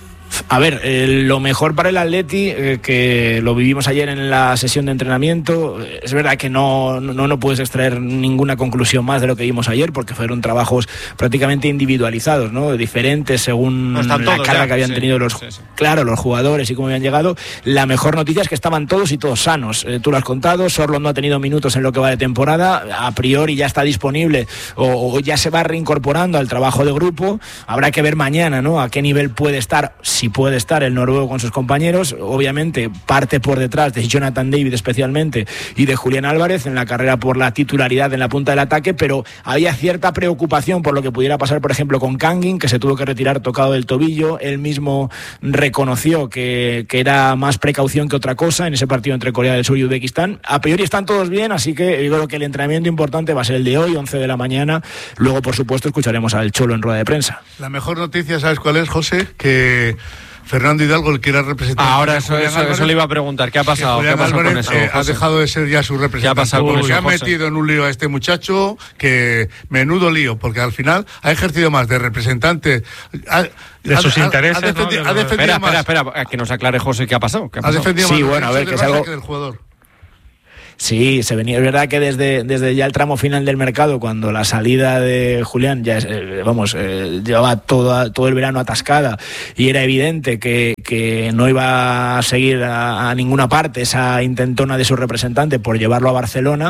A ver, lo mejor para el Atleti, que lo vivimos ayer en la sesión de entrenamiento, es verdad que no puedes extraer ninguna conclusión más de lo que vimos ayer, porque fueron trabajos prácticamente individualizados, ¿no? Diferentes según la carga que habían tenido los jugadores y cómo habían llegado. La mejor noticia es que estaban todos y todos sanos. Tú lo has contado, Sorloth no ha tenido minutos en lo que va de temporada, a priori ya está disponible o ya se va reincorporando al trabajo de grupo. Habrá que ver mañana, ¿no?, a qué nivel puede estar, si puede estar el noruego con sus compañeros. Obviamente parte por detrás de Jonathan David especialmente y de Julián Álvarez en la carrera por la titularidad en la punta del ataque, pero había cierta preocupación por lo que pudiera pasar, por ejemplo, con Kangin, que se tuvo que retirar tocado del tobillo. Él mismo reconoció que era más precaución que otra cosa en ese partido entre Corea del Sur y Uzbekistán. A priori están todos bien, así que yo creo que el entrenamiento importante va a ser el de hoy, 11 de la mañana. Luego, por supuesto, escucharemos al Cholo en rueda de prensa. La mejor noticia, ¿sabes cuál es, José? Que Fernando Hidalgo, el que era representante. Ahora eso le iba a preguntar. ¿Qué ha pasado? ¿Qué ha pasado con eso? Ha dejado de ser ya su representante. ¿Qué ha pasado con eso, se ha metido en un lío a este muchacho, que menudo lío, porque al final ha ejercido más de representante de sus intereses. Espera, que nos aclare José qué ha pasado. Ha defendido más bueno, a ver, que es algo del jugador. Sí, se venía. Es verdad que desde ya el tramo final del mercado, cuando la salida de Julián ya llevaba todo el verano atascada y era evidente que no iba a seguir a ninguna parte esa intentona de su representante por llevarlo a Barcelona.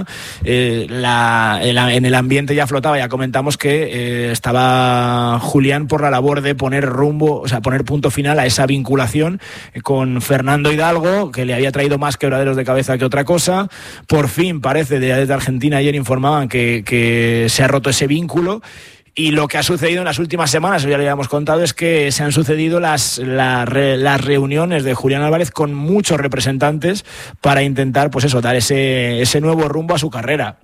En el ambiente ya flotaba, ya comentamos que estaba Julián por la labor de poner punto final a esa vinculación con Fernando Hidalgo, que le había traído más quebraderos de cabeza que otra cosa. Por fin, parece, desde Argentina ayer informaban que se ha roto ese vínculo. Y lo que ha sucedido en las últimas semanas, ya le habíamos contado, es que se han sucedido las reuniones de Julián Álvarez con muchos representantes para intentar, pues eso, dar ese nuevo rumbo a su carrera.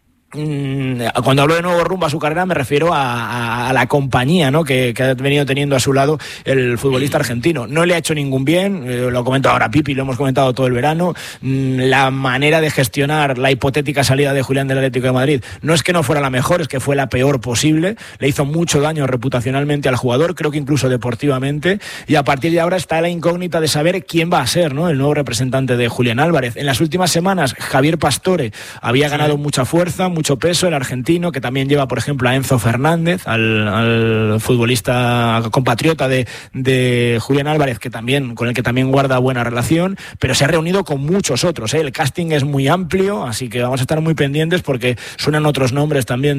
Cuando hablo de nuevo rumbo a su carrera me refiero a la compañía, ¿no?, que ha venido teniendo a su lado el futbolista argentino. No le ha hecho ningún bien, lo comento ahora Pipi, lo hemos comentado todo el verano. La manera de gestionar la hipotética salida de Julián del Atlético de Madrid no es que no fuera la mejor, es que fue la peor posible. Le hizo mucho daño reputacionalmente al jugador, creo que incluso deportivamente, y a partir de ahora está la incógnita de saber quién va a ser, ¿no?, el nuevo representante de Julián Álvarez. En las últimas semanas Javier Pastore había ganado mucha fuerza, mucho peso, el argentino, que también lleva, por ejemplo, a Enzo Fernández, al futbolista compatriota de Julián Álvarez, con el que también guarda buena relación, pero se ha reunido con muchos otros, ¿eh? El casting es muy amplio, así que vamos a estar muy pendientes porque suenan otros nombres también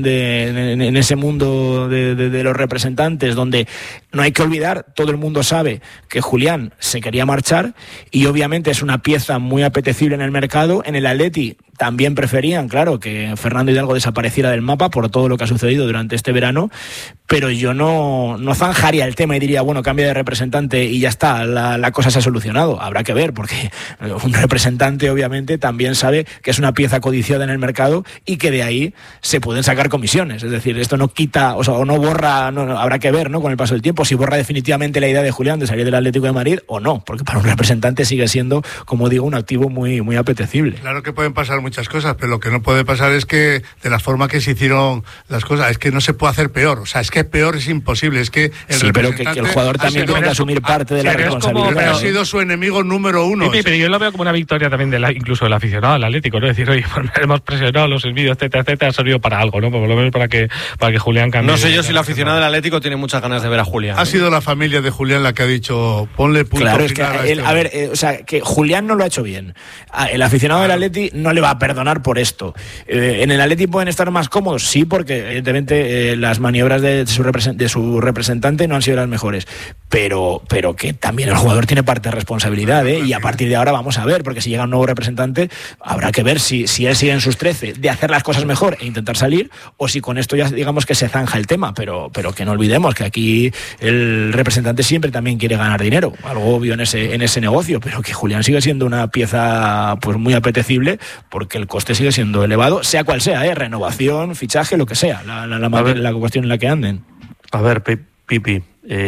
en ese mundo de los representantes, donde no hay que olvidar, todo el mundo sabe que Julián se quería marchar y obviamente es una pieza muy apetecible en el mercado. En el Atleti también preferían, claro, que Fernando Hidalgo desapareciera del mapa por todo lo que ha sucedido durante este verano, pero yo no zanjaría el tema y diría, bueno, cambia de representante y ya está, la cosa se ha solucionado. Habrá que ver, porque un representante obviamente también sabe que es una pieza codiciada en el mercado y que de ahí se pueden sacar comisiones. Es decir, esto no quita, o no borra, habrá que ver, ¿no?, con el paso del tiempo, si borra definitivamente la idea de Julián de salir del Atlético de Madrid o no, porque para un representante sigue siendo, como digo, un activo muy, muy apetecible. Claro que pueden pasar muchas cosas, pero lo que no puede pasar es que de la forma que se hicieron las cosas, es que no se puede hacer peor, o sea, es que peor es imposible, es que el representante, pero que el jugador también tiene que asumir parte de la responsabilidad. Pero ha sido su enemigo número uno. Sí, pero yo lo veo como una victoria también incluso del aficionado al Atlético, ¿no? Es decir, oye, hemos presionado los envíos, etcétera, ha servido para algo, ¿no? Por lo menos para que Julián cambie. No sé yo si el aficionado del Atlético tiene muchas ganas de ver a Julián. Ha sido la familia de Julián la que ha dicho, ponle punto final. Claro, es que o sea, que Julián no lo ha hecho bien. El aficionado del Atleti no le va a perdonar por esto. ¿En el Atleti pueden estar más cómodos? Sí, porque evidentemente las maniobras de su representante no han sido las mejores, pero que también el jugador tiene parte de responsabilidad, y a partir de ahora vamos a ver, porque si llega un nuevo representante habrá que ver si él sigue en sus 13 de hacer las cosas mejor e intentar salir, o si con esto ya digamos que se zanja el tema, pero que no olvidemos que aquí el representante siempre también quiere ganar dinero, algo obvio en ese negocio, pero que Julián sigue siendo una pieza pues muy apetecible, porque el coste sigue siendo elevado, sea cual sea, renovación, fichaje, lo que sea, la cuestión en la que anden. A ver, Pipi,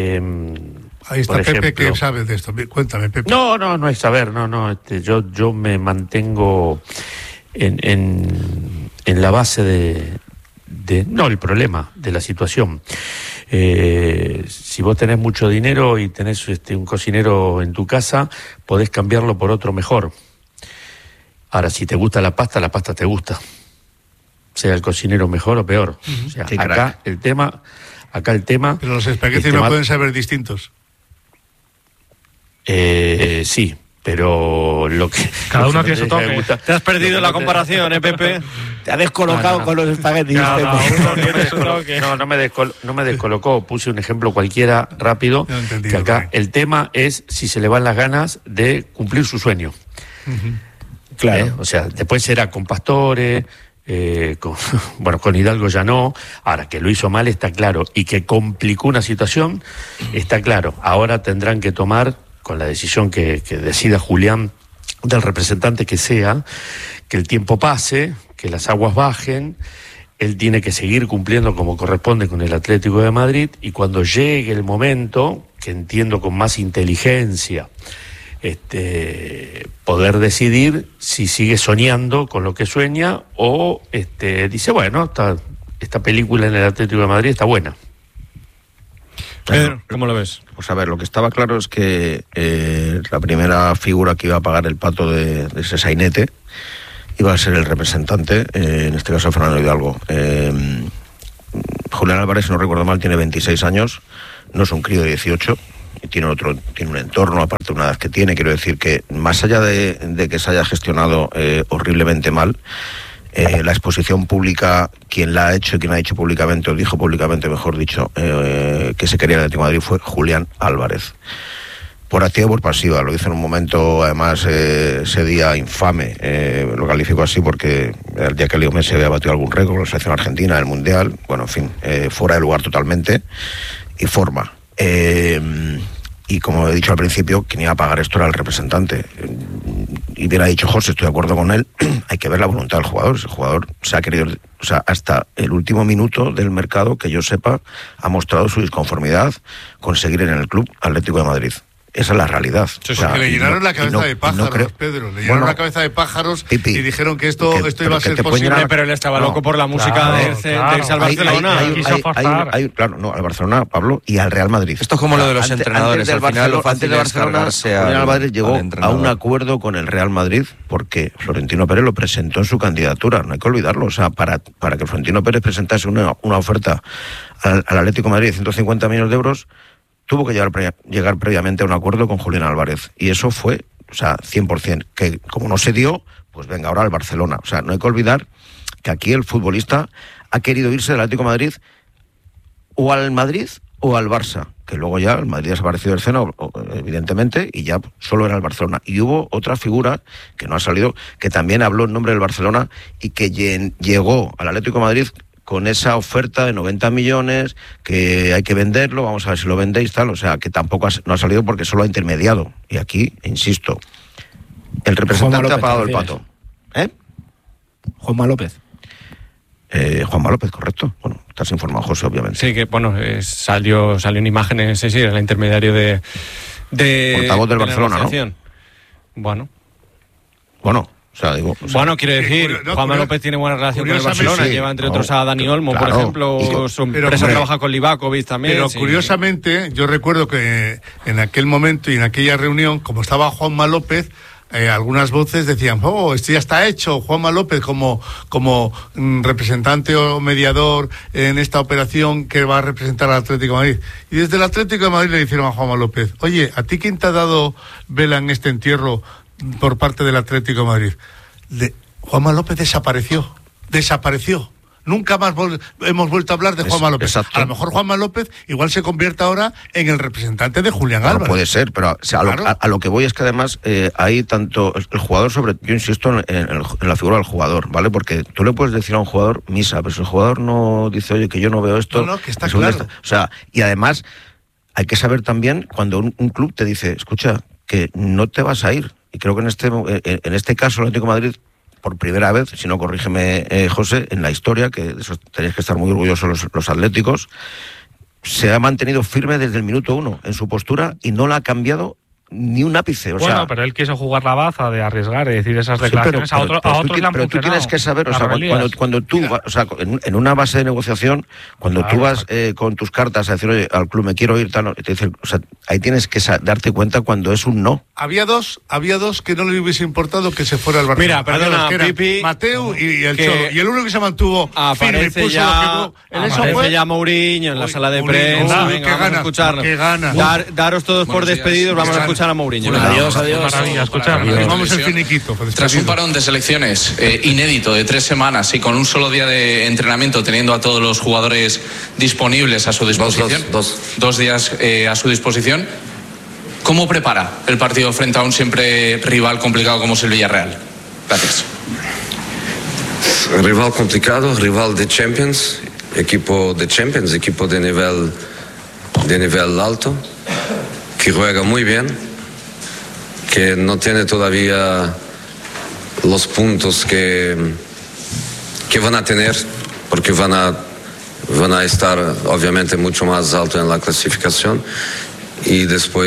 ahí está Pepe, que sabe de esto. Cuéntame, Pepe. No es saber, yo me mantengo en la base de el problema de la situación. Si vos tenés mucho dinero y tenés un cocinero en tu casa, podés cambiarlo por otro mejor. Ahora, si te gusta la pasta te gusta. Sea el cocinero mejor o peor. O sea, acá el tema... Pero los espaguetis no pueden saber distintos. Sí, pero lo que... Cada uno tiene su toque. Te has perdido la comparación, Pepe. Te ha descolocado con los espaguetis. No me descolocó. Puse un ejemplo cualquiera rápido, que acá el tema es si se le van las ganas de cumplir su sueño. Claro. O sea, después era con Pastore... con Hidalgo ya no. Ahora, que lo hizo mal está claro, y que complicó una situación está claro. Ahora tendrán que tomar, con la decisión que decida Julián, del representante que sea, que el tiempo pase, que las aguas bajen. Él tiene que seguir cumpliendo como corresponde con el Atlético de Madrid, y cuando llegue el momento, que entiendo con más inteligencia, poder decidir si sigue soñando con lo que sueña o dice, bueno, esta película en el Atlético de Madrid está buena. Pedro, ¿cómo lo ves? Pues a ver, lo que estaba claro es que la primera figura que iba a pagar el pato de ese sainete iba a ser el representante, en este caso Fernando Hidalgo. Julián Álvarez, si no recuerdo mal, tiene 26 años, no es un crío de 18, y tiene un entorno, aparte de una edad que tiene. Quiero decir que, más allá de que se haya gestionado horriblemente mal, la exposición pública, quien la ha hecho y quien ha dicho públicamente, o dijo públicamente, mejor dicho, que se quería el Atlético de Madrid, fue Julián Álvarez. Por activa y por pasiva, lo hizo en un momento, además, ese día infame, lo califico así porque el día que Leo Messi había batido algún récord con la selección argentina del Mundial, bueno, en fin, fuera de lugar totalmente, y forma. Y como he dicho al principio, quien iba a pagar esto era el representante. Y bien ha dicho José, estoy de acuerdo con él, hay que ver la voluntad del jugador. El jugador se ha querido, o sea, hasta el último minuto del mercado, que yo sepa, ha mostrado su disconformidad con seguir en el Club Atlético de Madrid. Esa es la realidad. O sea, que le llenaron la cabeza de pájaros, Pedro. Le llenaron la cabeza de pájaros y dijeron que esto iba a ser posible. Pero él estaba loco por la música de irse al Barcelona. Claro, no, al Barcelona, Pablo, y al Real Madrid. Esto es como lo de los entrenadores. Al final, lo fácil es cargarse al Real Madrid llegó a un acuerdo con el Real Madrid porque Florentino Pérez lo presentó en su candidatura. No hay que olvidarlo. O sea, para que Florentino Pérez presentase una oferta al Atlético de Madrid de 150 millones de euros, tuvo que llegar previamente a un acuerdo con Julián Álvarez. Y eso fue, o sea, 100%. Que como no se dio, pues venga ahora al Barcelona. O sea, no hay que olvidar que aquí el futbolista ha querido irse del Atlético de Madrid o al Madrid o al Barça. Que luego ya el Madrid ha desaparecido del escena, evidentemente, y ya solo era el Barcelona. Y hubo otra figura que no ha salido, que también habló en nombre del Barcelona y que llegó al Atlético de Madrid con esa oferta de 90 millones, que hay que venderlo, vamos a ver si lo vendéis, tal. O sea, que tampoco no ha salido porque solo ha intermediado. Y aquí, insisto, el representante ha pagado el pato. Juanma López. Juanma López, correcto. Bueno, estás informado, José, obviamente. Sí, que bueno, salió en imágenes, sí, era el intermediario de portavoz del Barcelona, ¿no? Bueno. O sea, digo, quiero decir, Juanma López tiene buena relación con el Barcelona, sí, lleva entre otros a Dani Olmo, por ejemplo, su empresa trabaja con Livakovic también. Pero curiosamente, yo recuerdo que en aquel momento y en aquella reunión, como estaba Juanma López, algunas voces decían, esto ya está hecho, Juanma López como representante o mediador en esta operación que va a representar al Atlético de Madrid. Y desde el Atlético de Madrid le dijeron a Juanma López, oye, ¿a ti quién te ha dado vela en este entierro por parte del Atlético de Madrid? Juanma López desapareció. Nunca más hemos vuelto a hablar de Juanma López. Exacto. A lo mejor Juanma López igual se convierte ahora en el representante de Julián Álvarez. Puede ser, pero a lo que voy es que además hay tanto el jugador yo insisto en la figura del jugador, ¿vale? Porque tú le puedes decir a un jugador misa, pero si el jugador no dice, oye, que yo no veo esto... No, que está claro. O sea, y además hay que saber también cuando un club te dice, escucha, que no te vas a ir. Y creo que en este caso el Atlético de Madrid, por primera vez, si no corrígeme, José, en la historia, que de eso tenéis que estar muy orgullosos los atléticos, se ha mantenido firme desde el minuto 1 en su postura y no la ha cambiado ni un ápice. Pero él quiso jugar la baza de arriesgar, de decir esas declaraciones a otros le han funcionado. Pero tú tienes que saber, cuando tú, en una base de negociación, cuando tú vas con tus cartas a decir, oye, al club me quiero ir, tal, te dicen, ahí tienes que darte cuenta cuando es un no. Había dos que no le hubiese importado que se fuera al Barcelona. Mira, perdona, Pipi, Mateu y el Cholo. Y el único que se mantuvo aparece ya Mourinho en la sala de prensa. Venga, vamos a escucharlo. Daros todos por despedidos, vamos a escuchar a Mourinho. Adiós. Maravilla, vamos el finiquito. Tras un parón de selecciones inédito de 3 semanas y con un solo día de entrenamiento, teniendo a todos los jugadores disponibles a su disposición, dos días a su disposición, ¿cómo prepara el partido frente a un siempre rival complicado como es el Villarreal? Gracias. Rival complicado, rival de Champions, equipo de Champions, equipo de nivel alto, que juega muy bien, que no tiene todavía los puntos que van a tener, porque van a estar obviamente mucho más alto en la clasificación, y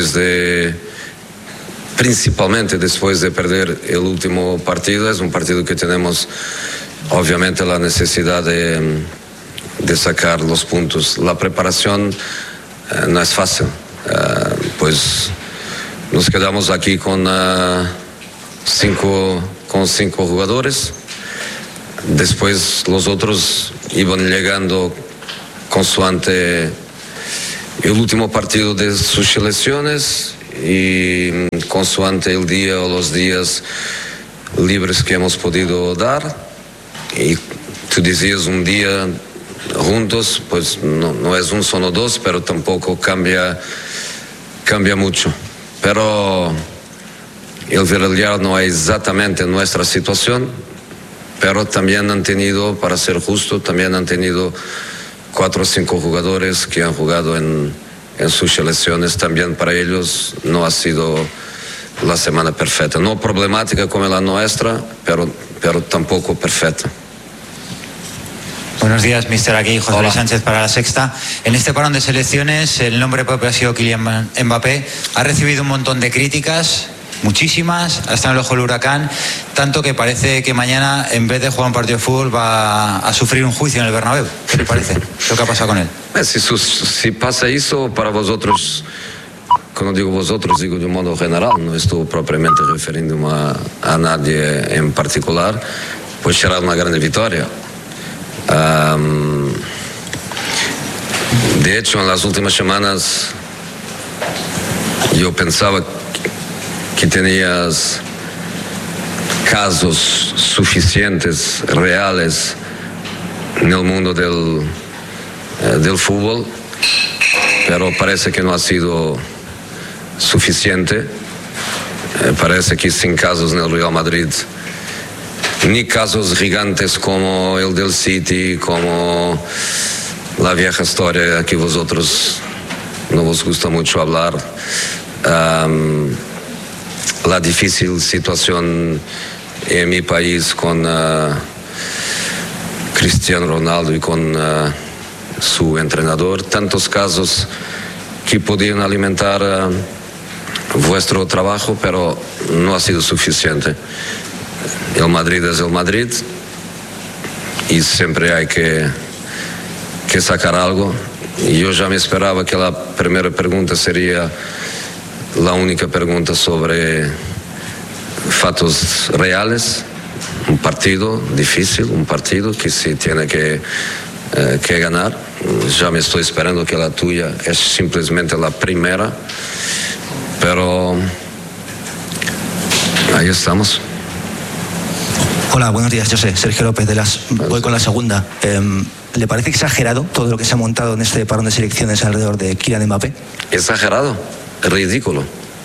principalmente después de perder el último partido, es un partido que tenemos obviamente la necesidad de sacar los puntos. La preparación no es fácil, pues nos quedamos aquí con 5 jugadores. Después los otros iban llegando consoante el último partido de sus selecciones y consoante el día o los días libres que hemos podido dar. Y tú decías un día juntos, pues no es un solo 2, pero tampoco cambia mucho. Pero el Villarreal no es exactamente nuestra situación, pero también han tenido, para ser justo, 4 o 5 jugadores que han jugado en sus selecciones. También para ellos no ha sido la semana perfecta. No problemática como la nuestra, pero tampoco perfecta. Buenos días, mister. Aquí José Luis Sánchez para La Sexta. En este parón de selecciones, el nombre propio ha sido Kylian Mbappé. Ha recibido un montón de críticas, muchísimas, ha estado en el ojo del huracán, tanto que parece que mañana, en vez de jugar un partido de fútbol, va a sufrir un juicio en el Bernabéu. ¿Qué le parece lo que ha pasado con él? Si pasa eso, para vosotros, cuando digo vosotros, digo de un modo general, no estoy propiamente refiriéndome a nadie en particular, pues será una gran victoria. De hecho, en las últimas semanas yo pensaba que tenías casos suficientes, reales, en el mundo del fútbol, pero parece que no ha sido suficiente. Parece que sin casos en el Real Madrid, ni casos gigantes como el del City, como la vieja historia que vosotros no os gusta mucho hablar, la difícil situación en mi país con Cristiano Ronaldo y con su entrenador, tantos casos que podían alimentar vuestro trabajo, pero no ha sido suficiente. El Madrid es el Madrid y siempre hay que sacar algo. Y yo ya me esperaba que la primera pregunta sería la única pregunta sobre fatos reales. Un partido difícil, un partido que se tiene que ganar. Ya me estoy esperando que la tuya es simplemente la primera, pero ahí estamos. Hola, buenos días, José. Sergio López voy con la segunda. ¿Le parece exagerado todo lo que se ha montado en este parón de selecciones alrededor de Kylian Mbappé? Exagerado, ridículo.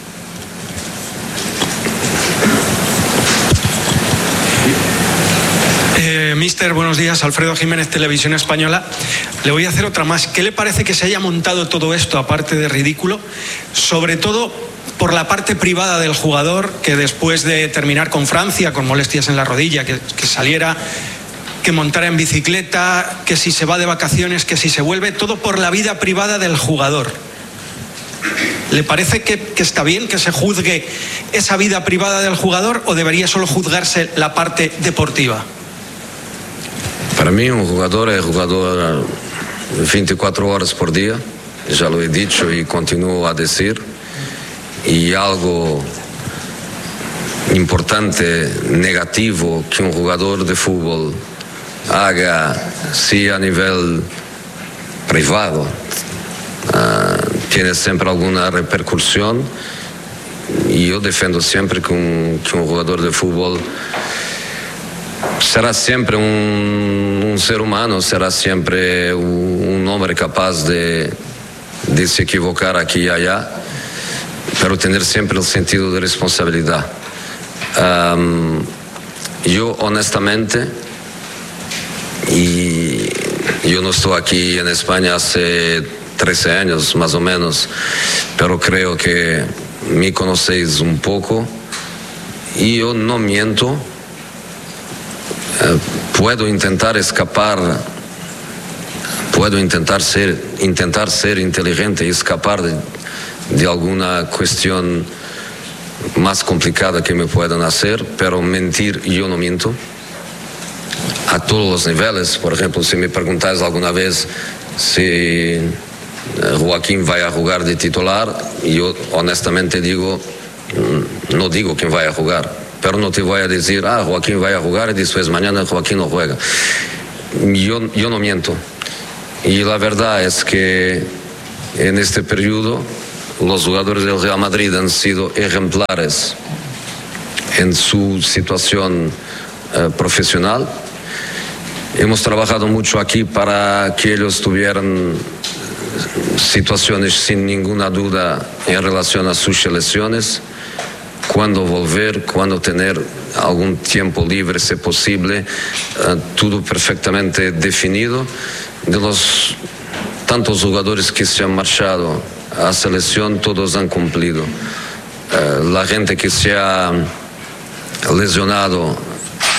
Mister, buenos días. Alfredo Jiménez, Televisión Española. Le voy a hacer otra más. ¿Qué le parece que se haya montado todo esto, aparte de ridículo? Sobre todo por la parte privada del jugador, que después de terminar con Francia, con molestias en la rodilla, que saliera, que montara en bicicleta, que si se va de vacaciones, que si se vuelve, todo por la vida privada del jugador. ¿Le parece que está bien que se juzgue esa vida privada del jugador o debería solo juzgarse la parte deportiva? Para mí un jugador es jugador 24 horas por día, ya lo he dicho y continúo a decir, y algo importante, negativo, que un jugador de fútbol haga, sí, a nivel privado, tiene siempre alguna repercusión, y yo defiendo siempre que un jugador de fútbol será siempre un ser humano, será siempre un hombre capaz de se equivocar aquí y allá, pero tener siempre el sentido de responsabilidad. Yo honestamente, y yo no estoy aquí en España hace 13 años más o menos, pero creo que me conocéis un poco, y yo no miento. Puedo intentar escapar, puedo intentar ser inteligente y escapar de alguna cuestión más complicada que me puedan hacer, pero mentir yo no miento a todos los niveles. Por ejemplo, si me preguntáis alguna vez si Joaquín va a jugar de titular, yo honestamente digo, no digo quién vaya a jugar, pero no te voy a decir, Joaquín va a jugar y después mañana Joaquín no juega. Yo no miento. Y la verdad es que en este periodo los jugadores del Real Madrid han sido ejemplares en su situación profesional. Hemos trabajado mucho aquí para que ellos tuvieran situaciones sin ninguna duda en relación a sus selecciones, cuándo volver, cuándo tener algún tiempo libre, si posible, todo perfectamente definido. De los tantos jugadores que se han marchado a selección, todos han cumplido. La gente que se ha lesionado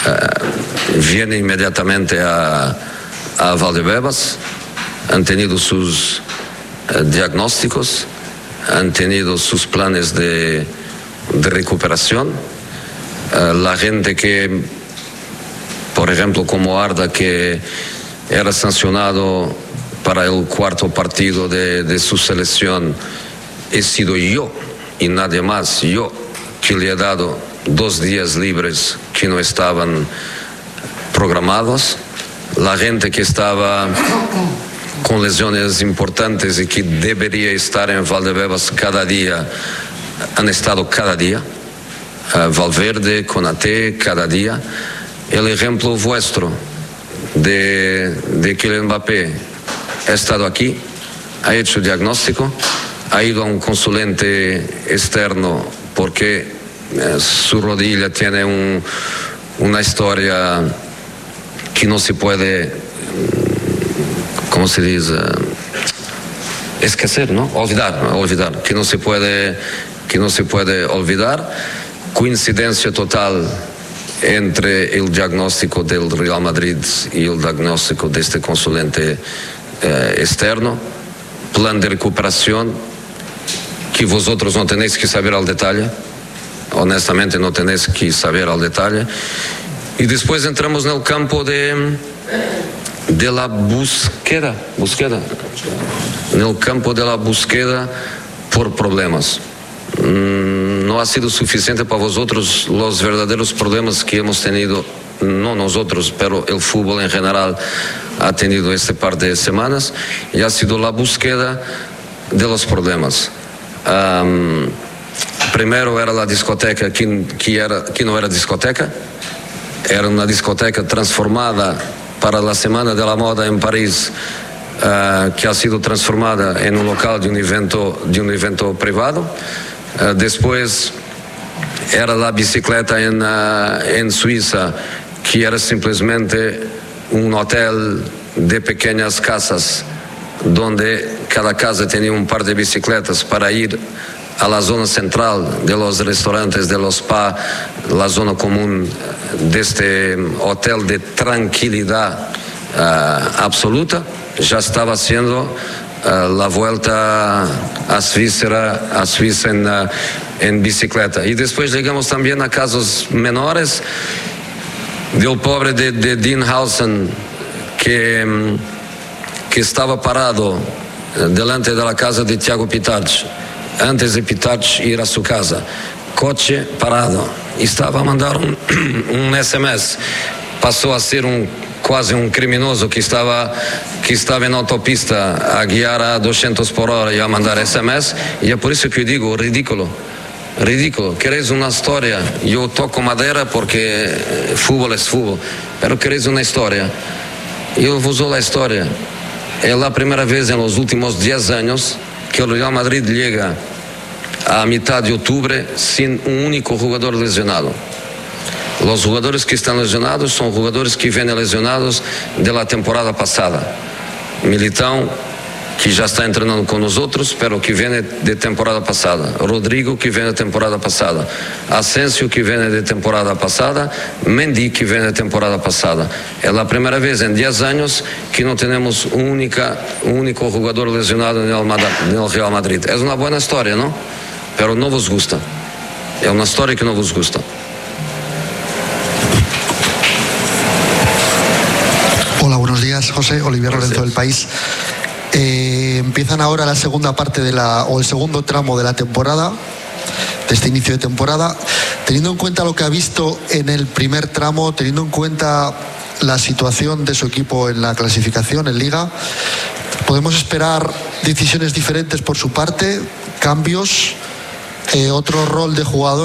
viene inmediatamente a Valdebebas, han tenido sus diagnósticos, han tenido sus planes de recuperación. La gente que, por ejemplo, como Arda, que era sancionado para el cuarto partido de su selección, he sido yo y nadie más, yo que le he dado 2 días libres que no estaban programados. La gente que estaba con lesiones importantes y que debería estar en Valdebebas cada día, han estado cada día. Valverde, Konaté, cada día. El ejemplo vuestro de Kylian Mbappé ha estado aquí, ha hecho diagnóstico, ha ido a un consulente externo porque su rodilla tiene una historia que no se puede, ¿cómo se dice? Esquecer, ¿no? Olvidar, que no se puede olvidar. Coincidencia total entre el diagnóstico del Real Madrid y el diagnóstico de este consulente externo. Plan de recuperación que vosotros no tenéis que saber al detalle, honestamente no tenéis que saber al detalle. Y después entramos en el campo de la búsqueda, en el campo de la búsqueda por problemas. No ha sido suficiente para vosotros los verdaderos problemas que hemos tenido, no nosotros, pero el fútbol en general ha tenido este par de semanas, y ha sido la búsqueda de los problemas. Primero era la discoteca que no era discoteca, era una discoteca transformada para la Semana de la Moda en París, que ha sido transformada en un local de un evento privado. Después era la bicicleta en Suiza, que era simplemente un hotel de pequeñas casas, donde cada casa tenía un par de bicicletas para ir a la zona central de los restaurantes, de los spa, la zona común de este hotel de tranquilidad absoluta. Ya estaba siendo la vuelta a Suiza en bicicleta. Y después llegamos también a casos menores del pobre de Dean Howson, que estaba parado delante de la casa de Thiago Pitach, antes de Pitach ir a su casa, coche parado, y estaba a mandar un SMS, pasó a ser quase un criminoso que estaba en autopista a guiar a 200 por hora y a mandar SMS, y es por eso que yo digo, ridículo, queréis una historia, yo toco madera porque fútbol es fútbol, pero queréis una historia, yo vos doy la historia. Es la primera vez en los últimos 10 años que el Real Madrid llega a mitad de octubre sin un único jugador lesionado. Los jugadores que están lesionados son jugadores que vienen lesionados de la temporada pasada. Militão, que ya está entrenando con nosotros, pero que viene de temporada pasada. Rodrigo, que viene de temporada pasada. Asensio, que viene de temporada pasada. Mendy, que viene de temporada pasada. Es la primera vez en 10 años que no tenemos un único jugador lesionado en el Real Madrid. Es una buena historia, ¿no? Pero no vos gusta. Es una historia que no vos gusta. Hola, buenos días, José. Olivier Lorenzo del País. Empiezan ahora la segunda parte o el segundo tramo de la temporada, de este inicio de temporada. Teniendo en cuenta lo que ha visto en el primer tramo, teniendo en cuenta la situación de su equipo en la clasificación, en Liga, ¿podemos esperar decisiones diferentes por su parte, cambios, otro rol de jugador?